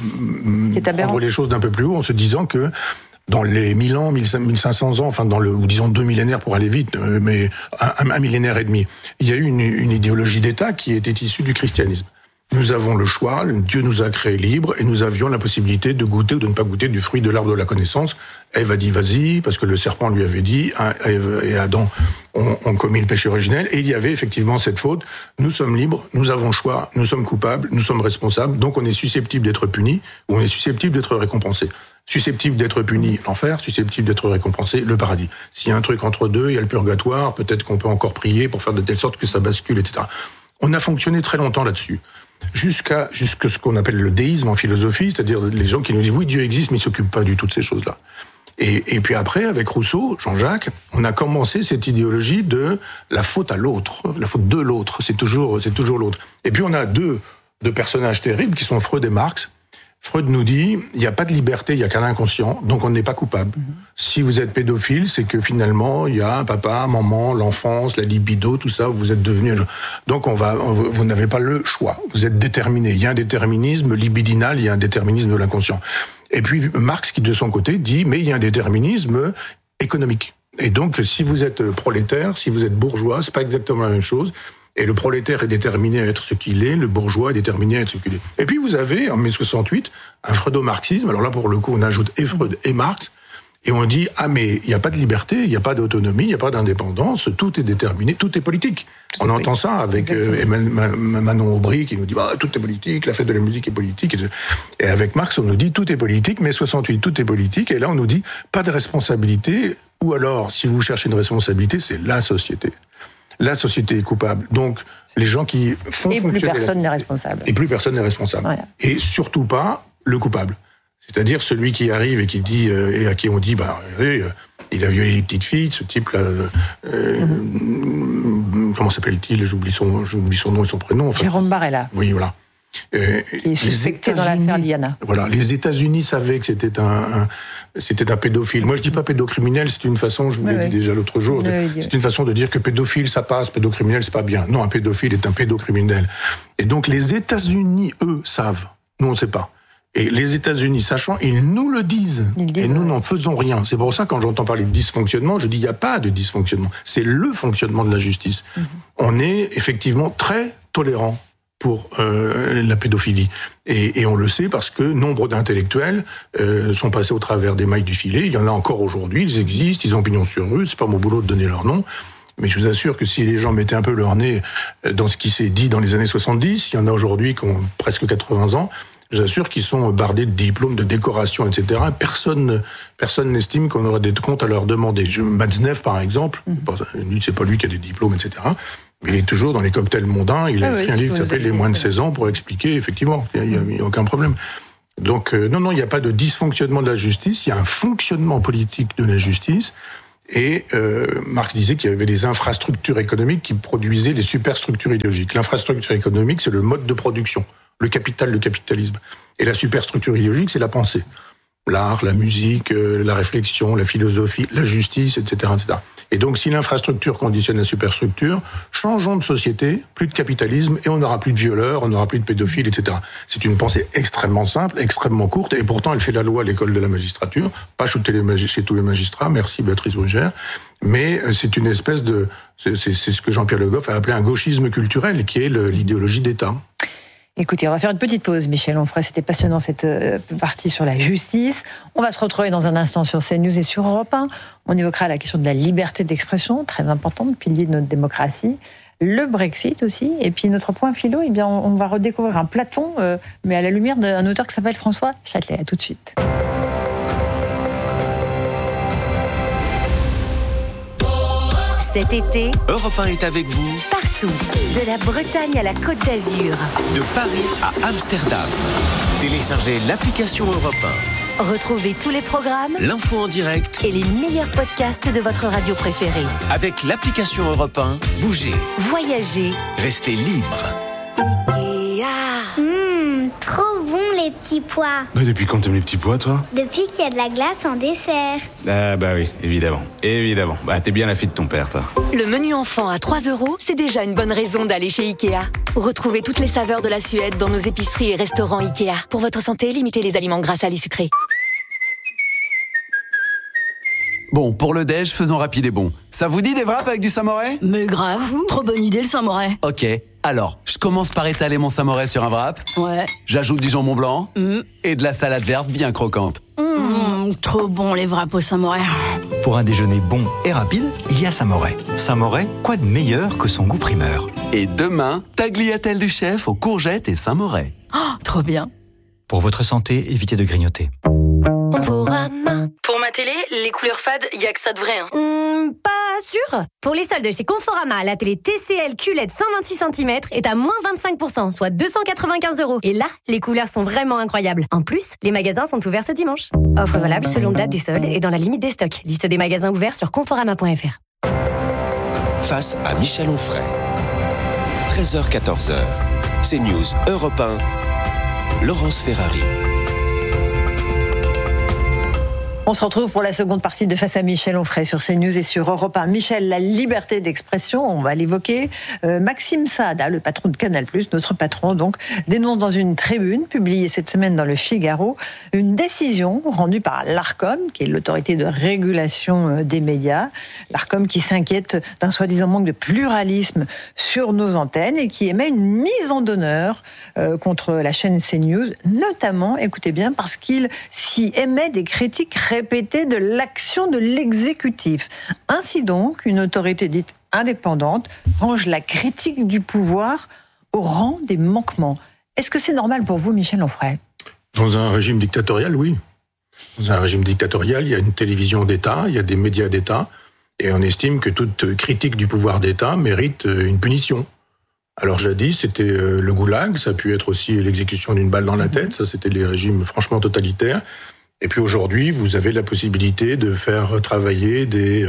[SPEAKER 10] prendre les choses d'un peu plus haut en se disant que dans les 1000 ans, 1500 ans, enfin ou disons 2 millénaires pour aller vite, mais un millénaire et demi, il y a eu une idéologie d'État qui était issue du christianisme. Nous avons le choix, Dieu nous a créés libres et nous avions la possibilité de goûter ou de ne pas goûter du fruit de l'arbre de la connaissance. Ève a dit vas-y, parce que le serpent lui avait dit, Ève et Adam ont commis le péché originel, et il y avait effectivement cette faute. Nous sommes libres, nous avons le choix, nous sommes coupables, nous sommes responsables, donc on est susceptible d'être puni ou on est susceptible d'être récompensé. Susceptible d'être puni, l'enfer, susceptible d'être récompensé, le paradis. S'il y a un truc entre deux, il y a le purgatoire, peut-être qu'on peut encore prier pour faire de telle sorte que ça bascule, etc. On a fonctionné très longtemps là-dessus. Jusqu'à ce qu'on appelle le déisme en philosophie, c'est-à-dire les gens qui nous disent oui, Dieu existe, mais il ne s'occupe pas du tout de ces choses-là. Et puis après, avec Rousseau, Jean-Jacques, on a commencé cette idéologie de la faute à l'autre, la faute de l'autre, c'est toujours l'autre. Et puis on a deux personnages terribles qui sont Freud et Marx. Freud nous dit, il n'y a pas de liberté, il n'y a qu'un inconscient, donc on n'est pas coupable. Si vous êtes pédophile, c'est que finalement, il y a un papa, maman, l'enfance, la libido, tout ça, vous êtes devenu... Donc vous n'avez pas le choix, vous êtes déterminé. Il y a un déterminisme libidinal, il y a un déterminisme de l'inconscient. Et puis Marx, qui de son côté, dit, mais il y a un déterminisme économique. Et donc, si vous êtes prolétaire, si vous êtes bourgeois, c'est pas exactement la même chose. Et le prolétaire est déterminé à être ce qu'il est, le bourgeois est déterminé à être ce qu'il est. Et puis vous avez, en mai 68, un freudo-marxisme. Alors là, pour le coup, on ajoute et Freud et Marx, et on dit, ah mais il n'y a pas de liberté, il n'y a pas d'autonomie, il n'y a pas d'indépendance, tout est déterminé, tout est politique. On entend ça avec Manon Aubry qui nous dit, tout est politique, la fête de la musique est politique. Et avec Marx, on nous dit, tout est politique, mai 68, tout est politique. Et là, on nous dit, pas de responsabilité, ou alors, si vous cherchez une responsabilité, c'est la société. La société est coupable. Donc, les gens qui font fonctionner...
[SPEAKER 7] Et plus personne n'est responsable.
[SPEAKER 10] Et plus personne n'est responsable. Voilà. Et surtout pas le coupable. C'est-à-dire celui qui arrive et qui dit... et à qui on dit, il a violé une petite fille, ce type-là... comment s'appelle-t-il ? J'oublie son nom et son prénom. Enfin,
[SPEAKER 7] Jérôme Barella.
[SPEAKER 10] Oui, voilà.
[SPEAKER 7] Qui est suspecté dans l'affaire Liana.
[SPEAKER 10] Voilà, les États-Unis savaient que c'était un pédophile. Moi, je dis pas pédocriminel, c'est une façon, je vous l'ai dit déjà l'autre jour, c'est une façon de dire que pédophile, ça passe, pédocriminel, c'est pas bien. Non, un pédophile est un pédocriminel. Et donc, les États-Unis, eux, savent. Nous, on sait pas. Et les États-Unis, sachant, ils nous le disent. Et nous n'en faisons rien. C'est pour ça, quand j'entends parler de dysfonctionnement, je dis, il n'y a pas de dysfonctionnement. C'est le fonctionnement de la justice. On est effectivement très tolérant pour la pédophilie. Et on le sait parce que nombre d'intellectuels sont passés au travers des mailles du filet. Il y en a encore aujourd'hui, ils existent, ils ont pignon sur rue, c'est pas mon boulot de donner leur nom. Mais je vous assure que si les gens mettaient un peu leur nez dans ce qui s'est dit dans les années 70, il y en a aujourd'hui qui ont presque 80 ans, je vous assure qu'ils sont bardés de diplômes, de décorations, etc. Personne n'estime qu'on aura des comptes à leur demander. Matzneff, par exemple, c'est pas lui qui a des diplômes, etc. Mais il est toujours dans les cocktails mondains. Il a écrit un livre qui s'appelle Les moins de 16 ans pour expliquer, effectivement, il n'y a aucun problème. Donc, non, il n'y a pas de dysfonctionnement de la justice, il y a un fonctionnement politique de la justice. Et Marx disait qu'il y avait des infrastructures économiques qui produisaient les superstructures idéologiques. L'infrastructure économique, c'est le mode de production, le capital, le capitalisme. Et la superstructure idéologique, c'est la pensée. L'art, la musique, la réflexion, la philosophie, la justice, etc., etc. Et donc, si l'infrastructure conditionne la superstructure, changeons de société, plus de capitalisme, et on n'aura plus de violeurs, on n'aura plus de pédophiles, etc. C'est une pensée extrêmement simple, extrêmement courte, et pourtant, elle fait la loi à l'école de la magistrature, pas chez tous les magistrats, merci Béatrice Brugère, mais c'est une espèce de... C'est ce que Jean-Pierre Le Goff a appelé un gauchisme culturel, qui est l'idéologie d'État.
[SPEAKER 7] Écoutez, on va faire une petite pause, Michel Onfray. C'était passionnant cette partie sur la justice. On va se retrouver dans un instant sur CNews et sur Europe 1. On évoquera la question de la liberté d'expression, très importante, pilier de notre démocratie. Le Brexit aussi. Et puis notre point philo, eh bien, on va redécouvrir un Platon, mais à la lumière d'un auteur qui s'appelle François Châtelet. À tout de suite.
[SPEAKER 16] Cet été,
[SPEAKER 17] Europe 1 est avec vous
[SPEAKER 16] partout, de la Bretagne à la Côte d'Azur,
[SPEAKER 17] de Paris à Amsterdam. Téléchargez l'application Europe 1.
[SPEAKER 16] Retrouvez tous les programmes,
[SPEAKER 17] l'info en direct
[SPEAKER 16] et les meilleurs podcasts de votre radio préférée.
[SPEAKER 17] Avec l'application Europe 1, bougez,
[SPEAKER 16] voyagez,
[SPEAKER 17] restez libre.
[SPEAKER 18] Trop bon les petits pois.
[SPEAKER 5] Bah depuis quand t'aimes les petits pois, toi?
[SPEAKER 18] Depuis qu'il y a de la glace en dessert.
[SPEAKER 5] Ah bah oui, évidemment. Bah t'es bien la fille de ton père, toi.
[SPEAKER 19] Le menu enfant à 3 €, c'est déjà une bonne raison d'aller chez Ikea. Retrouvez toutes les saveurs de la Suède dans nos épiceries et restaurants Ikea. Pour votre santé, limitez les aliments gras, salés, sucrés.
[SPEAKER 20] Bon, pour le déj, faisons rapide et bon. Ça vous dit des wraps avec du samouraï?
[SPEAKER 21] Mais grave, trop bonne idée le samouraï.
[SPEAKER 20] Ok, alors, je commence par étaler mon samouraï sur un wrap.
[SPEAKER 21] Ouais.
[SPEAKER 20] J'ajoute du jambon blanc et de la salade verte bien croquante.
[SPEAKER 21] Trop bon les wraps au samouraï.
[SPEAKER 22] Pour un déjeuner bon et rapide, il y a Samouraï. Samouraï, quoi de meilleur que son goût primeur?
[SPEAKER 20] Et demain, tagliatelle du chef aux courgettes et samouraï.
[SPEAKER 21] Oh, trop bien.
[SPEAKER 22] Pour votre santé, évitez de grignoter.
[SPEAKER 19] Pour ma télé, les couleurs fades, y a que ça de vrai.
[SPEAKER 4] Pas sûr. Pour les soldes chez Conforama, la télé TCL QLED 126 cm est à moins 25%, soit 295 €. Et là, les couleurs sont vraiment incroyables. En plus, les magasins sont ouverts ce dimanche. Offre valable selon date des soldes et dans la limite des stocks. Liste des magasins ouverts sur conforama.fr.
[SPEAKER 17] Face à Michel Onfray. 13h-14h. CNews Europe 1. Laurence Ferrari.
[SPEAKER 7] On se retrouve pour la seconde partie de Face à Michel Onfray sur CNews et sur Europe 1. Michel, la liberté d'expression, on va l'évoquer. Maxime Saada, le patron de Canal+, notre patron donc, dénonce dans une tribune publiée cette semaine dans le Figaro une décision rendue par l'Arcom, qui est l'autorité de régulation des médias. L'Arcom qui s'inquiète d'un soi-disant manque de pluralisme sur nos antennes et qui émet une mise en demeure contre la chaîne CNews, notamment, écoutez bien, parce qu'il s'y émet des critiques répétée de l'action de l'exécutif. Ainsi donc, une autorité dite indépendante range la critique du pouvoir au rang des manquements. Est-ce que c'est normal pour vous, Michel Onfray?
[SPEAKER 10] Dans un régime dictatorial, oui. Dans un régime dictatorial, il y a une télévision d'État, il y a des médias d'État, et on estime que toute critique du pouvoir d'État mérite une punition. Alors jadis, c'était le goulag, ça a pu être aussi l'exécution d'une balle dans la tête, ça c'était les régimes franchement totalitaires. Et puis aujourd'hui, vous avez la possibilité de faire travailler des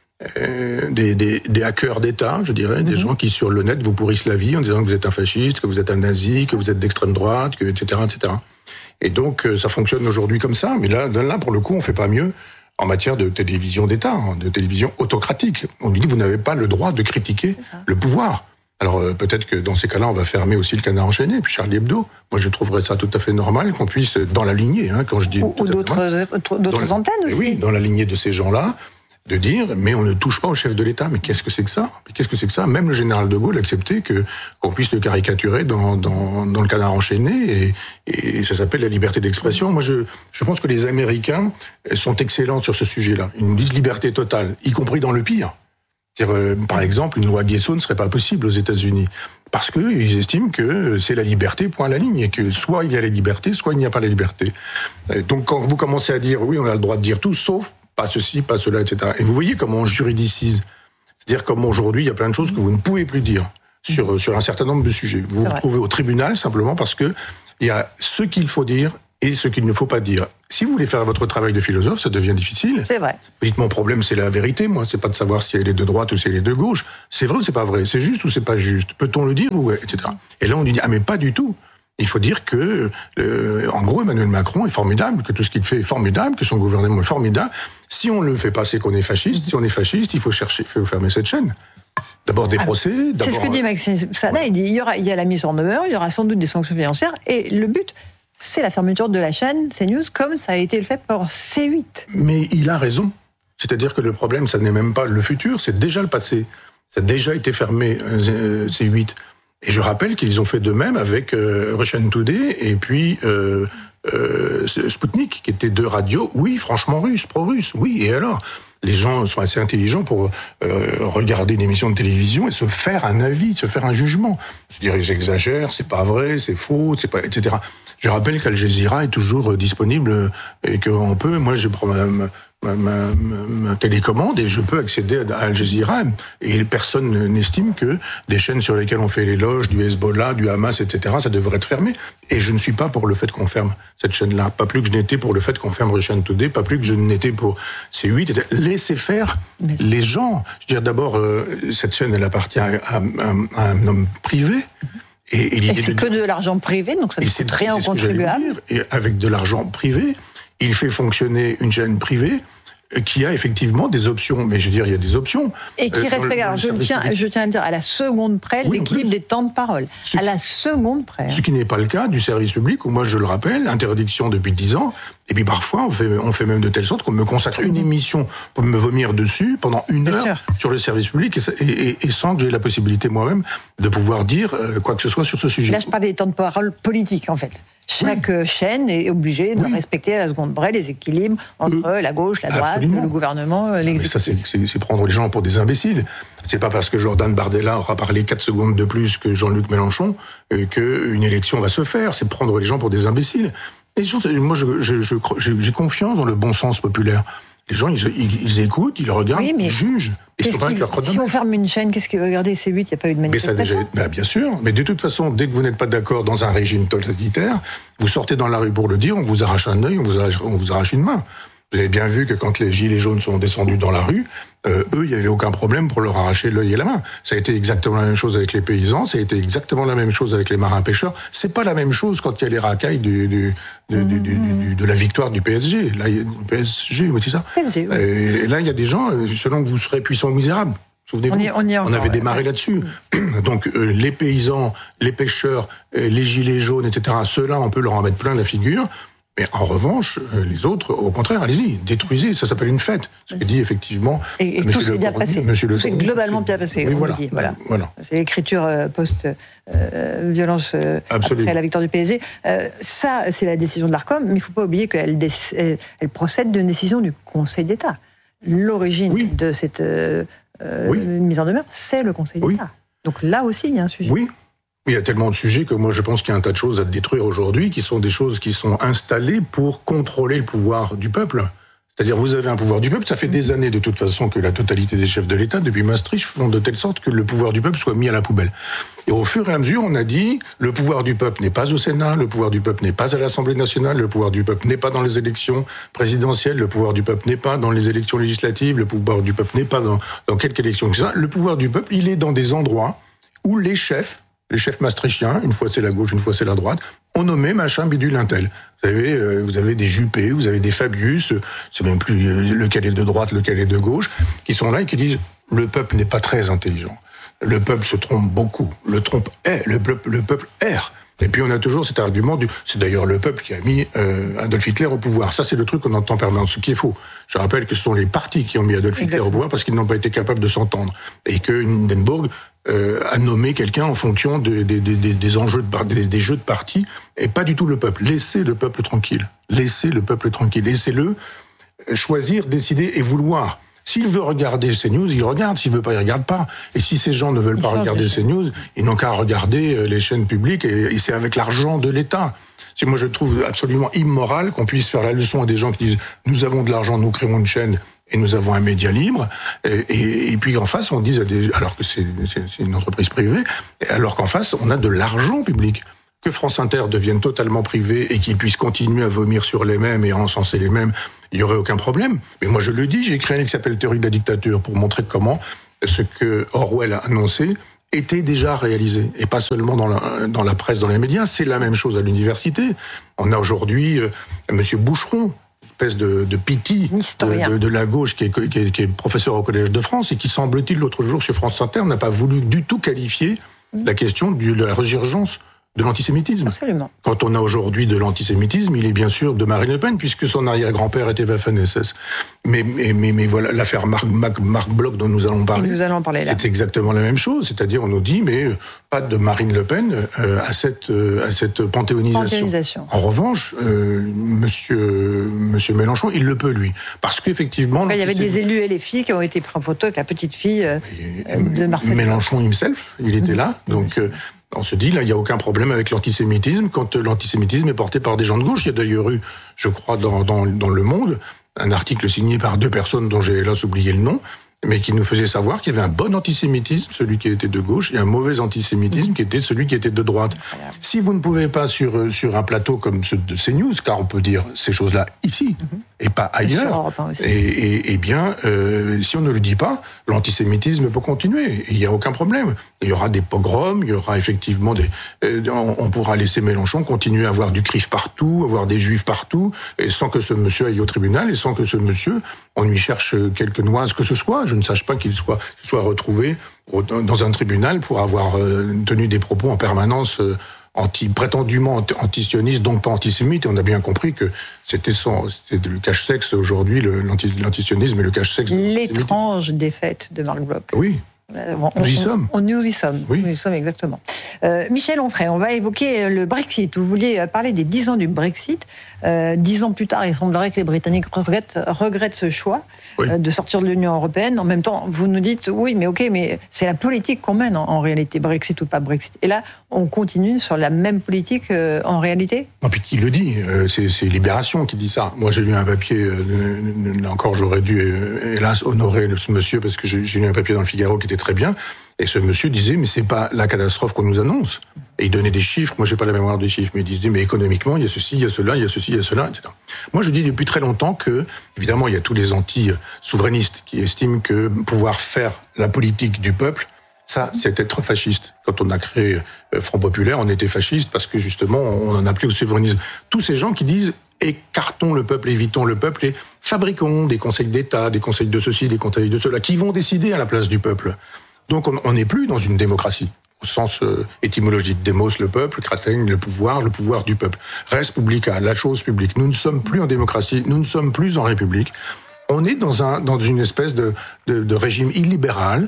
[SPEAKER 10] hackers d'État, je dirais, des gens qui sur le net vous pourrissent la vie en disant que vous êtes un fasciste, que vous êtes un nazi, que vous êtes d'extrême droite, etc., etc. Et donc ça fonctionne aujourd'hui comme ça, mais là pour le coup, on fait pas mieux en matière de télévision d'État, de télévision autocratique. On lui dit vous n'avez pas le droit de critiquer le pouvoir. Alors peut-être que dans ces cas-là, on va fermer aussi le Canard enchaîné, puis Charlie Hebdo. Moi, je trouverais ça tout à fait normal qu'on puisse, dans la lignée, quand je dis...
[SPEAKER 7] Ou d'autres antennes aussi.
[SPEAKER 10] Oui, dans la lignée de ces gens-là, de dire, mais on ne touche pas au chef de l'État. Mais qu'est-ce que c'est que ça? Même le général de Gaulle acceptait qu'on puisse le caricaturer dans le Canard enchaîné, et ça s'appelle la liberté d'expression. Moi, je pense que les Américains sont excellents sur ce sujet-là. Ils nous disent liberté totale, y compris dans le pire. Par exemple, une loi Guesso ne serait pas possible aux États-Unis. Parce qu'ils estiment que c'est la liberté, point à la ligne, et que soit il y a la liberté, soit il n'y a pas la liberté. Donc quand vous commencez à dire, oui, on a le droit de dire tout, sauf pas ceci, pas cela, etc. Et vous voyez comment on juridicise. C'est-à-dire comme aujourd'hui, il y a plein de choses que vous ne pouvez plus dire sur un certain nombre de sujets. Vous vous retrouvez au tribunal simplement parce que il y a ce qu'il faut dire et ce qu'il ne faut pas dire. Si vous voulez faire votre travail de philosophe, ça devient difficile.
[SPEAKER 7] C'est vrai.
[SPEAKER 10] Vous dites, mon problème, c'est la vérité, moi. C'est pas de savoir si elle est de droite ou si elle est de gauche. C'est vrai ou c'est pas vrai? C'est juste ou c'est pas juste? Peut-on le dire ou etc. Et là, on dit, ah, mais pas du tout. Il faut dire que, en gros, Emmanuel Macron est formidable, que tout ce qu'il fait est formidable, que son gouvernement est formidable. Si on le fait pas, c'est qu'on est fasciste. Si on est fasciste, il faut fermer cette chaîne. D'abord des procès.
[SPEAKER 7] C'est ce que dit Maxime Sada. Il dit, il y a la mise en demeure, il y aura sans doute des sanctions financières, et le but, c'est la fermeture de la chaîne CNews, comme ça a été le fait pour C8.
[SPEAKER 10] Mais il a raison. C'est-à-dire que le problème, ça n'est même pas le futur, c'est déjà le passé. Ça a déjà été fermé, C8. Et je rappelle qu'ils ont fait de même avec Russia Today et puis Sputnik, qui étaient 2 radios, oui, franchement russes, pro-russes, oui, et alors? Les gens sont assez intelligents pour regarder une émission de télévision et se faire un avis, se faire un jugement. Se dire, ils exagèrent, c'est pas vrai, c'est faux, c'est pas, etc. Je rappelle qu'Al Jazeera est toujours disponible et qu'on peut, moi je prends ma télécommande et je peux accéder à Al Jazeera et personne n'estime que des chaînes sur lesquelles on fait l'éloge du Hezbollah, du Hamas, etc., ça devrait être fermé. Et je ne suis pas pour le fait qu'on ferme cette chaîne-là. Pas plus que je n'étais pour le fait qu'on ferme Russia Today, pas plus que je n'étais pour C8. Laissez faire les gens. Je veux dire, d'abord, cette chaîne, elle appartient à un homme privé. Et
[SPEAKER 7] c'est que de l'argent privé, donc ça ne coûte rien aux contribuables.
[SPEAKER 10] Et avec de l'argent privé, il fait fonctionner une chaîne privée qui a effectivement des options. Mais je veux dire, il y a des options.
[SPEAKER 7] Et qui respecte, alors je tiens à le dire, à la seconde près, l'équilibre des temps de parole. À la seconde près.
[SPEAKER 10] Ce qui n'est pas le cas du service public, où moi, je le rappelle, interdiction depuis 10 ans. Et puis parfois, on fait même de telle sorte qu'on me consacre une émission pour me vomir dessus pendant 1 heure sur le service public et sans que j'ai la possibilité moi-même de pouvoir dire quoi que ce soit sur ce sujet.
[SPEAKER 7] Là, je parle des temps de parole politiques, en fait. Chaque chaîne est obligée de respecter à la seconde près les équilibres entre la gauche, la droite, le gouvernement, l'exécutif.
[SPEAKER 10] Ça, c'est prendre les gens pour des imbéciles. C'est pas parce que Jordan Bardella aura parlé 4 secondes de plus que Jean-Luc Mélenchon qu'une élection va se faire. C'est prendre les gens pour des imbéciles. Et moi, j'ai confiance dans le bon sens populaire. Les gens, ils écoutent, ils regardent, ils jugent.
[SPEAKER 7] Si on ferme une chaîne, qu'est-ce que regardez C8, il n'y a pas eu de manifestation?
[SPEAKER 10] Bien sûr, mais de toute façon, dès que vous n'êtes pas d'accord dans un régime totalitaire, vous sortez dans la rue pour le dire, on vous arrache un œil, on vous arrache une main. Vous avez bien vu que quand les gilets jaunes sont descendus dans la rue, eux, il n'y avait aucun problème pour leur arracher l'œil et la main. Ça a été exactement la même chose avec les paysans, ça a été exactement la même chose avec les marins-pêcheurs. C'est pas la même chose quand il y a les racailles de la victoire du PSG. Là, PSG, oui, c'est ça.
[SPEAKER 7] PSG, oui.
[SPEAKER 10] Et là, il y a des gens, selon que vous serez puissants ou misérables. Souvenez-vous, on avait démarré là-dessus. Donc, les paysans, les pêcheurs, les gilets jaunes, etc., ceux-là, on peut leur en mettre plein la figure. Mais en revanche, les autres, au contraire, allez-y, détruisez, ça s'appelle une fête. Ce que dit effectivement
[SPEAKER 7] et tout s'est bien passé. Tout s'est globalement bien passé.
[SPEAKER 10] Oui, voilà.
[SPEAKER 7] C'est l'écriture post-violence après la victoire du PSG. Ça, c'est la décision de l'Arcom, mais il ne faut pas oublier qu'elle procède d'une décision du Conseil d'État. L'origine de cette mise en demeure, c'est le Conseil d'État. Donc là aussi, il y a un sujet.
[SPEAKER 10] Oui. Il y a tellement de sujets que moi je pense qu'il y a un tas de choses à détruire aujourd'hui qui sont des choses qui sont installées pour contrôler le pouvoir du peuple. C'est-à-dire vous avez un pouvoir du peuple, ça fait des années de toute façon que la totalité des chefs de l'État, depuis Maastricht, font de telle sorte que le pouvoir du peuple soit mis à la poubelle. Et au fur et à mesure, on a dit le pouvoir du peuple n'est pas au Sénat, le pouvoir du peuple n'est pas à l'Assemblée nationale, le pouvoir du peuple n'est pas dans les élections présidentielles, le pouvoir du peuple n'est pas dans les élections législatives, le pouvoir du peuple n'est pas dans quelque élection que ce soit. Le pouvoir du peuple, il est dans des endroits où les chefs maastrichtiens, une fois c'est la gauche, une fois c'est la droite, ont nommé machin bidule un tel. Vous avez des Juppé, vous avez des Fabius, c'est même plus lequel est de droite, lequel est de gauche, qui sont là et qui disent le peuple n'est pas très intelligent. Le peuple se trompe beaucoup. Le peuple erre. Et puis on a toujours cet argument c'est d'ailleurs le peuple qui a mis Adolf Hitler au pouvoir. Ça c'est le truc qu'on entend permanemment, ce qui est faux. Je rappelle que ce sont les partis qui ont mis Adolf Hitler au pouvoir parce qu'ils n'ont pas été capables de s'entendre. Et que Hindenburg a nommé quelqu'un en fonction des enjeux des jeux de parti et pas du tout le peuple. Laissez le peuple tranquille. Laissez-le choisir, décider et vouloir. S'il veut regarder CNews, il regarde. S'il veut pas, il regarde pas. Et si ces gens ne veulent pas regarder CNews, ils n'ont qu'à regarder les chaînes publiques et c'est avec l'argent de l'État. Moi, je trouve absolument immoral qu'on puisse faire la leçon à des gens qui disent « nous avons de l'argent, nous créons une chaîne et nous avons un média libre ». Et puis en face, on dise, alors que c'est une entreprise privée, alors qu'en face, on a de l'argent public. Que France Inter devienne totalement privée et qu'il puisse continuer à vomir sur les mêmes et à encenser les mêmes, il n'y aurait aucun problème. Mais moi, je le dis, j'ai écrit un livre qui s'appelle « Théorie de la dictature » pour montrer comment ce que Orwell a annoncé était déjà réalisé, et pas seulement dans la presse, dans les médias. C'est la même chose à l'université. On a aujourd'hui Monsieur Boucheron, espèce de piti de la gauche, qui est professeur au Collège de France, et qui, semble-t-il, l'autre jour sur France Inter, n'a pas voulu du tout qualifier la question de la résurgence de l'antisémitisme.
[SPEAKER 7] Absolument.
[SPEAKER 10] Quand on a aujourd'hui de l'antisémitisme, il est bien sûr de Marine Le Pen, puisque son arrière-grand-père était Waffen-SS. Mais voilà, l'affaire Marc Bloch dont nous allons parler, c'est exactement la même chose. C'est-à-dire, on nous dit, mais pas de Marine Le Pen à cette panthéonisation. En revanche, monsieur Mélenchon, il le peut, lui. Parce qu'effectivement...
[SPEAKER 7] Il y avait des élus et les filles qui ont été pris en photo avec la petite fille de Marcel.
[SPEAKER 10] Mélenchon himself, il était là, donc... On se dit, là, il n'y a aucun problème avec l'antisémitisme quand l'antisémitisme est porté par des gens de gauche. Il y a d'ailleurs eu, je crois, dans Le Monde, un article signé par 2 personnes dont j'ai hélas oublié le nom, mais qui nous faisait savoir qu'il y avait un bon antisémitisme, celui qui était de gauche, et un mauvais antisémitisme qui était celui qui était de droite. Si vous ne pouvez pas sur un plateau comme ceux de CNews, car on peut dire ces choses-là ici, et pas ailleurs, et bien, si on ne le dit pas, l'antisémitisme peut continuer, il n'y a aucun problème. Il y aura des pogroms, il y aura effectivement on pourra laisser Mélenchon continuer à avoir du CRIF partout, avoir des juifs partout, et sans que ce monsieur aille au tribunal, et sans que ce monsieur, on lui cherche quelques noises que ce soit, je ne sache pas qu'il soit retrouvé dans un tribunal pour avoir tenu des propos en permanence prétendument antisionistes, donc pas antisémites, et on a bien compris que c'était le cache-sexe aujourd'hui, l'antisionisme et le cache-sexe.
[SPEAKER 7] L'étrange défaite de Marc Bloch.
[SPEAKER 10] Oui. Nous y sommes.
[SPEAKER 7] Nous y sommes.
[SPEAKER 10] Oui.
[SPEAKER 7] Nous y sommes exactement. Michel Onfray, on va évoquer le Brexit. Vous vouliez parler des 10 ans du Brexit. 10 ans plus tard, il semblerait que les Britanniques regrettent ce choix de sortir de l'Union européenne. En même temps, vous nous dites, oui, mais ok, mais c'est la politique qu'on mène en réalité, Brexit ou pas Brexit. Et là, on continue sur la même politique en réalité ?
[SPEAKER 10] Non, puis qui le dit ? C'est Libération qui dit ça. Moi, j'ai lu un papier, là encore, j'aurais dû, hélas, honorer ce monsieur, parce que j'ai lu un papier dans le Figaro qui était très bien. Et ce monsieur disait, mais c'est pas la catastrophe qu'on nous annonce. Et il donnait des chiffres. Moi, j'ai pas la mémoire des chiffres, mais il disait, mais économiquement, il y a ceci, il y a cela, il y a ceci, il y a cela, etc. Moi, je dis depuis très longtemps que, évidemment, il y a tous les anti-souverainistes qui estiment que pouvoir faire la politique du peuple, ça, c'est être fasciste. Quand on a créé Front Populaire, on était fasciste parce que, justement, on en appelait au souverainisme. Tous ces gens qui disent, écartons le peuple, évitons le peuple et fabriquons des conseils d'État, des conseils de ceci, des conseils de cela, qui vont décider à la place du peuple. Donc on n'est plus dans une démocratie, au sens étymologique. Démos, le peuple, kratein, le pouvoir du peuple. Res publica, la chose publique. Nous ne sommes plus en démocratie, nous ne sommes plus en république. On est dans une espèce de régime illibéral,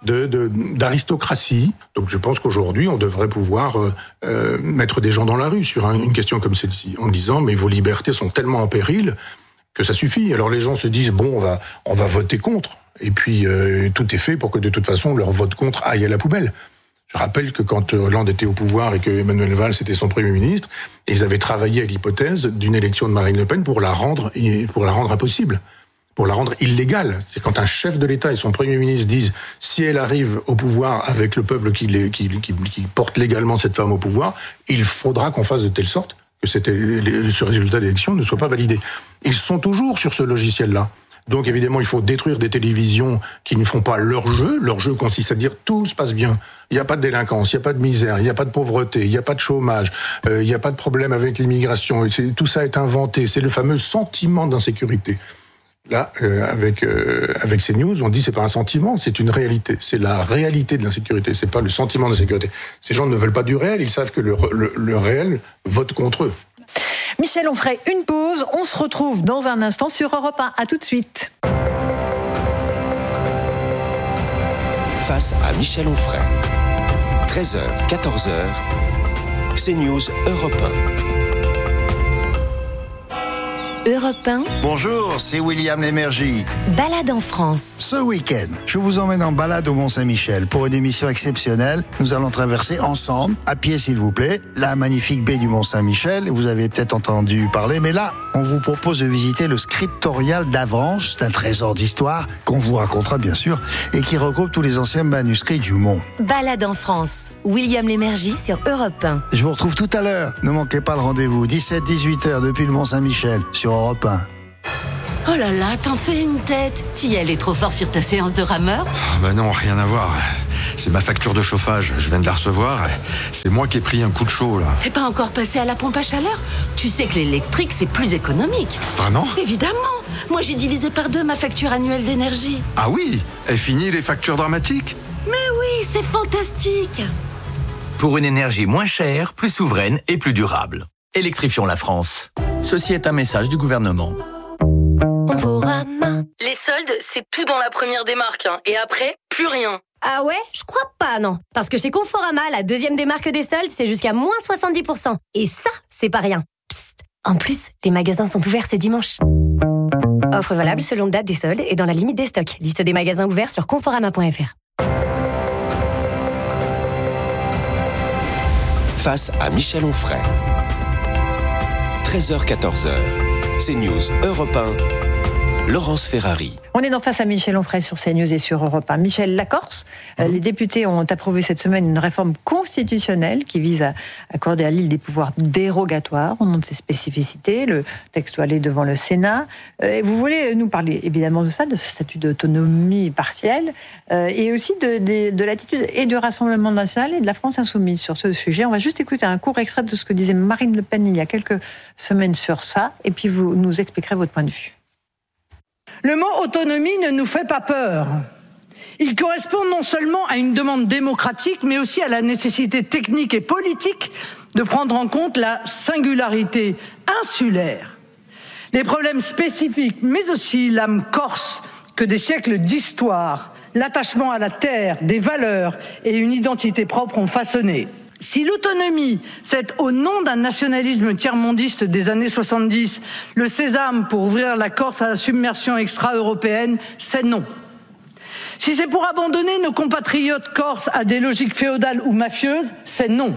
[SPEAKER 10] d'aristocratie. Donc je pense qu'aujourd'hui, on devrait pouvoir mettre des gens dans la rue sur une question comme celle-ci, en disant « mais vos libertés sont tellement en péril que ça suffit ». Alors les gens se disent « bon, on va voter contre ». Et puis, tout est fait pour que, de toute façon, leur vote contre aille à la poubelle. Je rappelle que quand Hollande était au pouvoir et que Emmanuel Valls était son Premier ministre, ils avaient travaillé à l'hypothèse d'une élection de Marine Le Pen pour la rendre impossible, pour la rendre illégale. C'est quand un chef de l'État et son Premier ministre disent « si elle arrive au pouvoir avec le peuple qui porte légalement cette femme au pouvoir, il faudra qu'on fasse de telle sorte que ce résultat d'élection ne soit pas validé ». Ils sont toujours sur ce logiciel-là. Donc évidemment, il faut détruire des télévisions qui ne font pas leur jeu. Leur jeu consiste à dire tout se passe bien. Il n'y a pas de délinquance, il n'y a pas de misère, il n'y a pas de pauvreté, il n'y a pas de chômage, il n'y a pas de problème avec l'immigration. Tout ça est inventé. C'est le fameux sentiment d'insécurité. Là, avec CNews, on dit c'est pas un sentiment, c'est une réalité. C'est la réalité de l'insécurité, c'est pas le sentiment d'insécurité. Ces gens ne veulent pas du réel, ils savent que le réel vote contre eux.
[SPEAKER 7] Michel Onfray, une pause. On se retrouve dans un instant sur Europe 1. À tout de suite.
[SPEAKER 17] Face à Michel Onfray. 13h, 14h. CNews Europe 1.
[SPEAKER 16] Europe 1.
[SPEAKER 2] Bonjour, c'est William Lémergie.
[SPEAKER 16] Balade en France.
[SPEAKER 2] Ce week-end, je vous emmène en balade au Mont-Saint-Michel pour une émission exceptionnelle. Nous allons traverser ensemble, à pied s'il vous plaît, la magnifique baie du Mont-Saint-Michel. Vous avez peut-être entendu parler, mais là, on vous propose de visiter le scriptorial d'Avranches. C'est un trésor d'histoire qu'on vous racontera bien sûr et qui regroupe tous les anciens manuscrits du Mont.
[SPEAKER 16] Balade en France. William Lémergie sur Europe 1.
[SPEAKER 2] Je vous retrouve tout à l'heure. Ne manquez pas le rendez-vous. 17-18h depuis le Mont-Saint-Michel sur Europe 1.
[SPEAKER 21] Oh là là, t'en fais une tête. T'y allais trop fort sur ta séance de rameur?
[SPEAKER 3] Bah non, rien à voir. C'est ma facture de chauffage, je viens de la recevoir. C'est moi qui ai pris un coup de chaud, là.
[SPEAKER 21] T'es pas encore passé à la pompe à chaleur? Tu sais que l'électrique, c'est plus économique.
[SPEAKER 3] Vraiment?
[SPEAKER 21] Évidemment. Moi, j'ai divisé par 2 ma facture annuelle d'énergie.
[SPEAKER 3] Ah oui? Et fini les factures dramatiques?
[SPEAKER 21] Mais oui, c'est fantastique.
[SPEAKER 23] Pour une énergie moins chère, plus souveraine et plus durable. Électrifions la France. Ceci est un message du gouvernement.
[SPEAKER 4] Les soldes, c'est tout dans la première démarque. Et après, plus rien. Ah ouais? Je crois pas, non. Parce que chez Conforama, la deuxième démarque des soldes, c'est jusqu'à moins 70%. Et ça, c'est pas rien. Psst. En plus, les magasins sont ouverts ce dimanche. Offre valable selon date des soldes et dans la limite des stocks. Liste des magasins ouverts sur conforama.fr.
[SPEAKER 17] Face à Michel Onfray. 13h-14h. CNews Europe 1. Laurence Ferrari.
[SPEAKER 7] On est dans Face à Michel Onfray sur CNews et sur Europe 1. Michel, la Corse, les députés ont approuvé cette semaine une réforme constitutionnelle qui vise à accorder à l'île des pouvoirs dérogatoires au nom de ses spécificités. Le texte doit aller devant le Sénat. Et vous voulez nous parler évidemment de ça, de ce statut d'autonomie partielle, et aussi de l'attitude et du Rassemblement national et de la France insoumise sur ce sujet. On va juste écouter un court extrait de ce que disait Marine Le Pen il y a quelques semaines sur ça, et puis vous nous expliquerez votre point de vue.
[SPEAKER 24] Le mot autonomie ne nous fait pas peur. Il correspond non seulement à une demande démocratique, mais aussi à la nécessité technique et politique de prendre en compte la singularité insulaire, les problèmes spécifiques, mais aussi l'âme corse que des siècles d'histoire, l'attachement à la terre, des valeurs et une identité propre ont façonné. Si l'autonomie, c'est au nom d'un nationalisme tiers-mondiste des années 70, le sésame pour ouvrir la Corse à la submersion extra-européenne, c'est non. Si c'est pour abandonner nos compatriotes corses à des logiques féodales ou mafieuses, c'est non.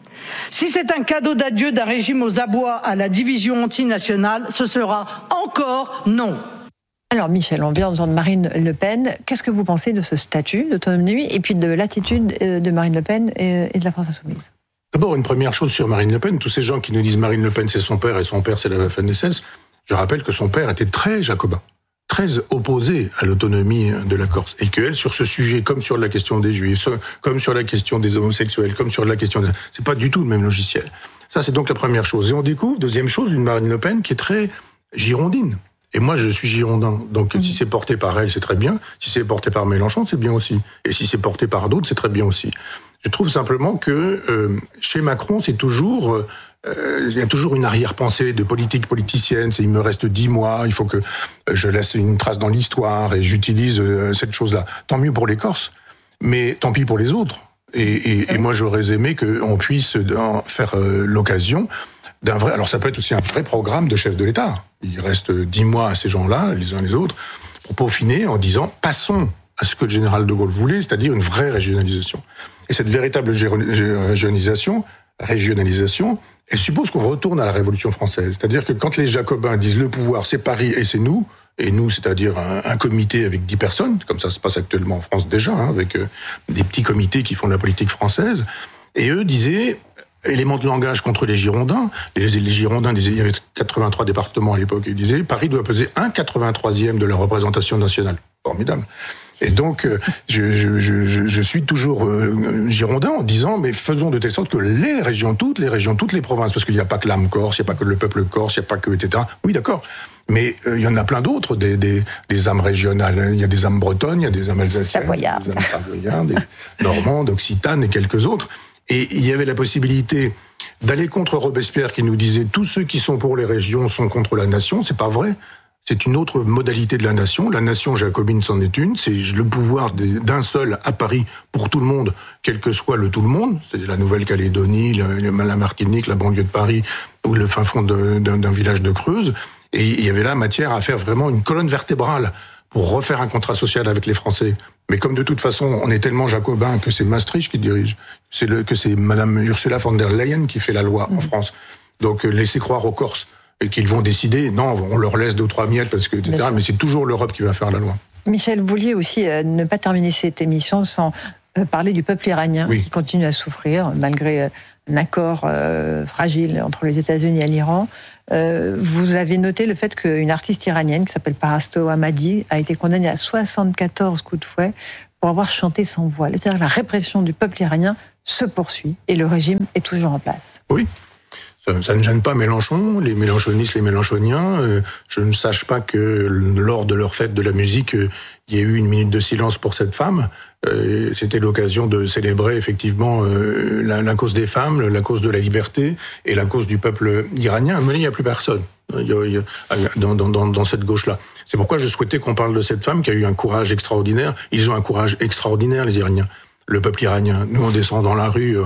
[SPEAKER 24] Si c'est un cadeau d'adieu d'un régime aux abois à la division antinationale, ce sera encore non.
[SPEAKER 7] Alors Michel, on vient d'entendre Marine Le Pen. Qu'est-ce que vous pensez de ce statut d'autonomie et puis de l'attitude de Marine Le Pen et de la France insoumise?
[SPEAKER 10] D'abord, une première chose sur Marine Le Pen. Tous ces gens qui nous disent Marine Le Pen c'est son père et son père c'est la FNSS, je rappelle que son père était très jacobin, très opposé à l'autonomie de la Corse. Et qu'elle, sur ce sujet, comme sur la question des Juifs, comme sur la question des homosexuels, comme sur la question c'est pas du tout le même logiciel. Ça, c'est donc la première chose. Et on découvre, deuxième chose, une Marine Le Pen qui est très girondine. Et moi, je suis girondin. Donc, si c'est porté par elle, c'est très bien. Si c'est porté par Mélenchon, c'est bien aussi. Et si c'est porté par d'autres, c'est très bien aussi. Je trouve simplement que chez Macron, c'est toujours... il y a toujours une arrière-pensée de politique politicienne. C'est il me reste 10 mois, il faut que je laisse une trace dans l'histoire et j'utilise cette chose-là. Tant mieux pour les Corses, mais tant pis pour les autres. Et moi, j'aurais aimé qu'on puisse en faire l'occasion d'un vrai... Alors, ça peut être aussi un vrai programme de chef de l'État. Il reste 10 mois à ces gens-là, les uns les autres, pour peaufiner en disant « passons à ce que le général de Gaulle voulait, c'est-à-dire une vraie régionalisation ». Et cette véritable régionalisation, elle suppose qu'on retourne à la Révolution française. C'est-à-dire que quand les Jacobins disent « le pouvoir, c'est Paris et c'est nous », et nous, c'est-à-dire un comité avec 10 personnes, comme ça se passe actuellement en France déjà, avec des petits comités qui font de la politique française, et eux disaient... Élément de langage contre les Girondins. Les Girondins disaient, il y avait 83 départements à l'époque, ils disaient, Paris doit peser 1/83e de la représentation nationale. Formidable. Et donc, je suis toujours girondin en disant, mais faisons de telle sorte que les régions, toutes les provinces, parce qu'il n'y a pas que l'âme corse, il n'y a pas que le peuple corse, il n'y a pas que, etc. Oui, d'accord. Mais il y en a plein d'autres, des âmes régionales. Il y a des âmes bretonnes, il y a des âmes alsaciennes, des âmes savoyardes, des normandes, occitanes et quelques autres. Et il y avait la possibilité d'aller contre Robespierre qui nous disait tous ceux qui sont pour les régions sont contre la nation. C'est pas vrai. C'est une autre modalité de la nation. La nation jacobine, c'en est une. C'est le pouvoir d'un seul à Paris pour tout le monde, quel que soit le tout le monde. C'est la Nouvelle-Calédonie, la Martinique, la banlieue de Paris ou le fin fond d'un village de Creuse. Et il y avait là matière à faire vraiment une colonne vertébrale pour refaire un contrat social avec les Français. Mais comme de toute façon, on est tellement jacobin que c'est Maastricht qui dirige, que c'est Madame Ursula von der Leyen qui fait la loi en France. Donc laissez croire aux Corses qu'ils vont décider. Non, on leur laisse 2 ou 3 miettes parce que etc. Mais c'est toujours l'Europe qui va faire la loi.
[SPEAKER 7] Michel, vous vouliez aussi ne pas terminer cette émission sans parler du peuple iranien qui continue à souffrir malgré un accord fragile entre les États-Unis et l'Iran. Vous avez noté le fait qu'une artiste iranienne qui s'appelle Parasto Ahmadi a été condamnée à 74 coups de fouet pour avoir chanté sans voix. C'est-à-dire que la répression du peuple iranien se poursuit et le régime est toujours en place.
[SPEAKER 10] Oui. Ça ne gêne pas Mélenchon, les mélenchonistes, les mélenchoniens. Je ne sache pas que lors de leur fête de la musique, il y ait eu une minute de silence pour cette femme. C'était l'occasion de célébrer effectivement la cause des femmes, la cause de la liberté et la cause du peuple iranien. Mais il n'y a plus personne dans cette gauche-là. C'est pourquoi je souhaitais qu'on parle de cette femme qui a eu un courage extraordinaire. Ils ont un courage extraordinaire, les Iraniens. Le peuple iranien. Nous, on descend dans la rue,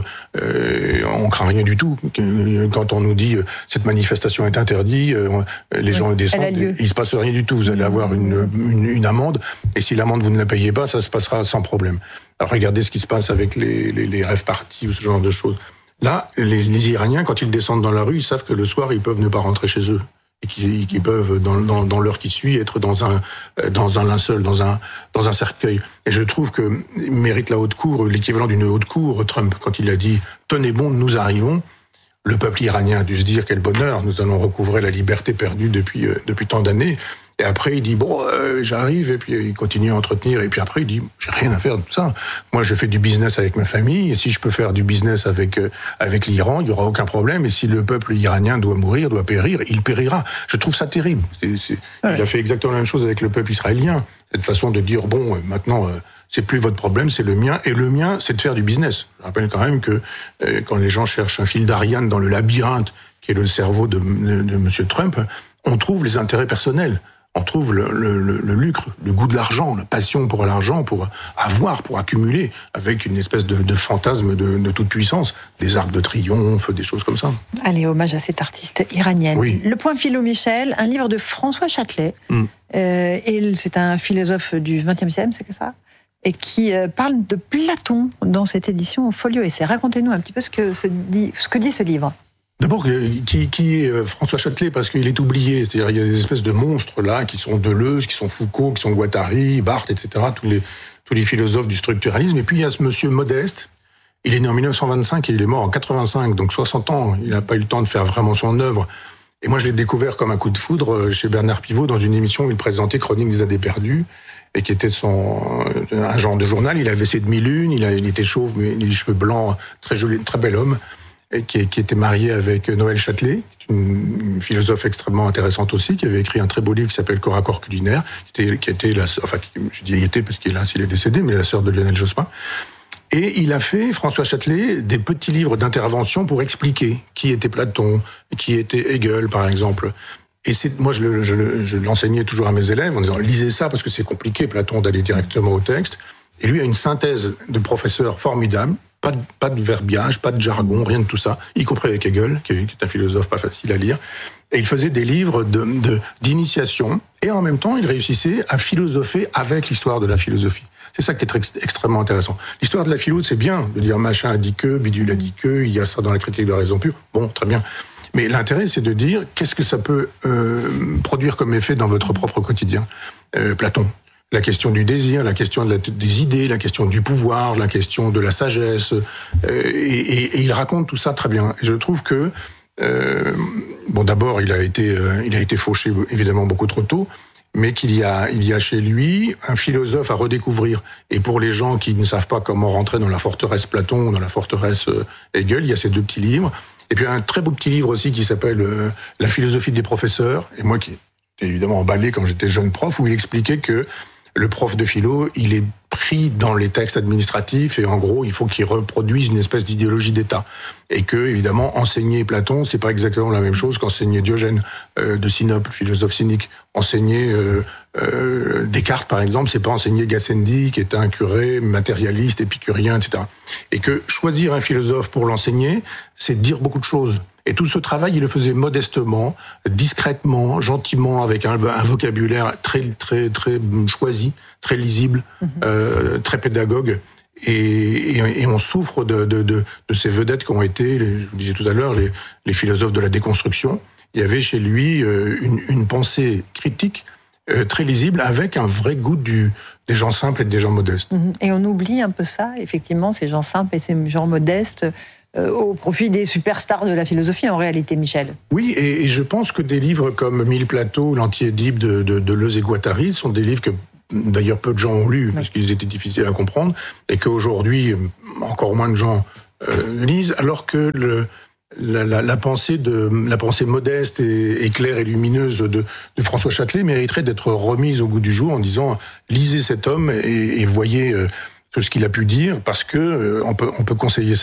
[SPEAKER 10] on craint rien du tout. Quand on nous dit cette manifestation est interdite, les gens descendent, il se passe rien du tout. Vous allez avoir une amende, et si l'amende vous ne la payez pas, ça se passera sans problème. Alors regardez ce qui se passe avec les rêves partis ou ce genre de choses. Là, les Iraniens, quand ils descendent dans la rue, ils savent que le soir, ils peuvent ne pas rentrer chez eux. Et qui peuvent, dans l'heure qui suit, être dans un linceul, dans un cercueil. Et je trouve que mérite la haute cour, l'équivalent d'une haute cour, Trump, quand il a dit « Tenez bon, nous arrivons », le peuple iranien a dû se dire « Quel bonheur, nous allons recouvrer la liberté perdue depuis tant d'années ». Et après, il dit, j'arrive, et puis il continue à entretenir, et puis après, il dit, j'ai rien à faire de tout ça. Moi, je fais du business avec ma famille, et si je peux faire du business avec l'Iran, il n'y aura aucun problème, et si le peuple iranien doit mourir, doit périr, il périra. Je trouve ça terrible. Il a fait exactement la même chose avec le peuple israélien. Cette façon de dire, maintenant, c'est plus votre problème, c'est le mien, et le mien, c'est de faire du business. Je rappelle quand même que quand les gens cherchent un fil d'Ariane dans le labyrinthe, qui est le cerveau de M. Trump, on trouve les intérêts personnels. On trouve le lucre, le goût de l'argent, la passion pour l'argent, pour avoir, pour accumuler, avec une espèce de fantasme de toute puissance, des arcs de triomphe, des choses comme ça.
[SPEAKER 7] Allez, hommage à cette artiste iranienne.
[SPEAKER 10] Oui.
[SPEAKER 7] Le Point Philo, Michel, un livre de François Châtelet. C'est un philosophe du XXe siècle, c'est que ça, et qui parle de Platon dans cette édition au Folio Essai. Racontez-nous un petit peu ce que dit ce livre.
[SPEAKER 10] D'abord, qui est François Châtelet, parce qu'il est oublié. C'est-à-dire, il y a des espèces de monstres là, qui sont Deleuze, qui sont Foucault, qui sont Guattari, Barthes, etc., tous les philosophes du structuralisme. Et puis, il y a ce monsieur Modeste. Il est né en 1925 et il est mort en 85, donc 60 ans. Il n'a pas eu le temps de faire vraiment son œuvre. Et moi, je l'ai découvert comme un coup de foudre chez Bernard Pivot dans une émission où il présentait Chronique des années perdues, et qui était un genre de journal. Il avait ses demi-lunes, il était chauve, mais les cheveux blancs, très joli, très bel homme. Qui était marié avec Noël Châtelet, une philosophe extrêmement intéressante aussi, qui avait écrit un très beau livre qui s'appelle Corps à corps culinaire, qui était je dis était parce qu'il est décédé, mais la sœur de Lionel Jospin. Et il a fait, François Châtelet, des petits livres d'intervention pour expliquer qui était Platon, qui était Hegel, par exemple. Et moi, je l'enseignais toujours à mes élèves en disant, lisez ça parce que c'est compliqué, Platon, d'aller directement au texte. Et lui a une synthèse de professeur formidable. Pas de verbiage, pas de jargon, rien de tout ça, y compris avec Hegel, qui est un philosophe pas facile à lire. Et il faisait des livres d'initiation, et en même temps, il réussissait à philosopher avec l'histoire de la philosophie. C'est ça qui est extrêmement intéressant. L'histoire de la philo, c'est bien de dire machin a dit que, bidule a dit que, il y a ça dans la critique de la raison pure. Bon, très bien. Mais l'intérêt, c'est de dire qu'est-ce que ça peut produire comme effet dans votre propre quotidien. Platon. La question du désir, la question des idées, la question du pouvoir, la question de la sagesse. Et il raconte tout ça très bien. Et je trouve que, d'abord, il a été fauché, évidemment, beaucoup trop tôt, mais qu'il y a chez lui un philosophe à redécouvrir. Et pour les gens qui ne savent pas comment rentrer dans la forteresse Platon, dans la forteresse Hegel, il y a ces 2 petits livres. Et puis un très beau petit livre aussi qui s'appelle La philosophie des professeurs. Et moi, qui étais évidemment emballé quand j'étais jeune prof, où il expliquait que le prof de philo, il est pris dans les textes administratifs et en gros, il faut qu'il reproduise une espèce d'idéologie d'État. Et que, évidemment, enseigner Platon, c'est pas exactement la même chose qu'enseigner Diogène de Sinople, philosophe cynique. Enseigner Descartes, par exemple, c'est pas enseigner Gassendi, qui est un curé matérialiste, épicurien, etc. Et que choisir un philosophe pour l'enseigner, c'est dire beaucoup de choses. Et tout ce travail, il le faisait modestement, discrètement, gentiment, avec un vocabulaire très choisi, très lisible, très pédagogue. Et on souffre de ces vedettes qui ont été, je vous disais tout à l'heure, les philosophes de la déconstruction. Il y avait chez lui une pensée critique très lisible, avec un vrai goût des gens simples et des gens modestes.
[SPEAKER 7] Et on oublie un peu ça, effectivement, ces gens simples et ces gens modestes, au profit des superstars de la philosophie, en réalité, Michel.
[SPEAKER 10] Oui, et je pense que des livres comme Mille plateaux ou l'Anti-Édipe de Deleuze et Guattari sont des livres que d'ailleurs peu de gens ont lus, parce qu'ils étaient difficiles à comprendre, et qu'aujourd'hui, encore moins de gens lisent, alors que la pensée modeste et claire et lumineuse de François Châtelet mériterait d'être remise au goût du jour en disant « lisez cet homme et voyez tout ce qu'il a pu dire », parce que on peut conseiller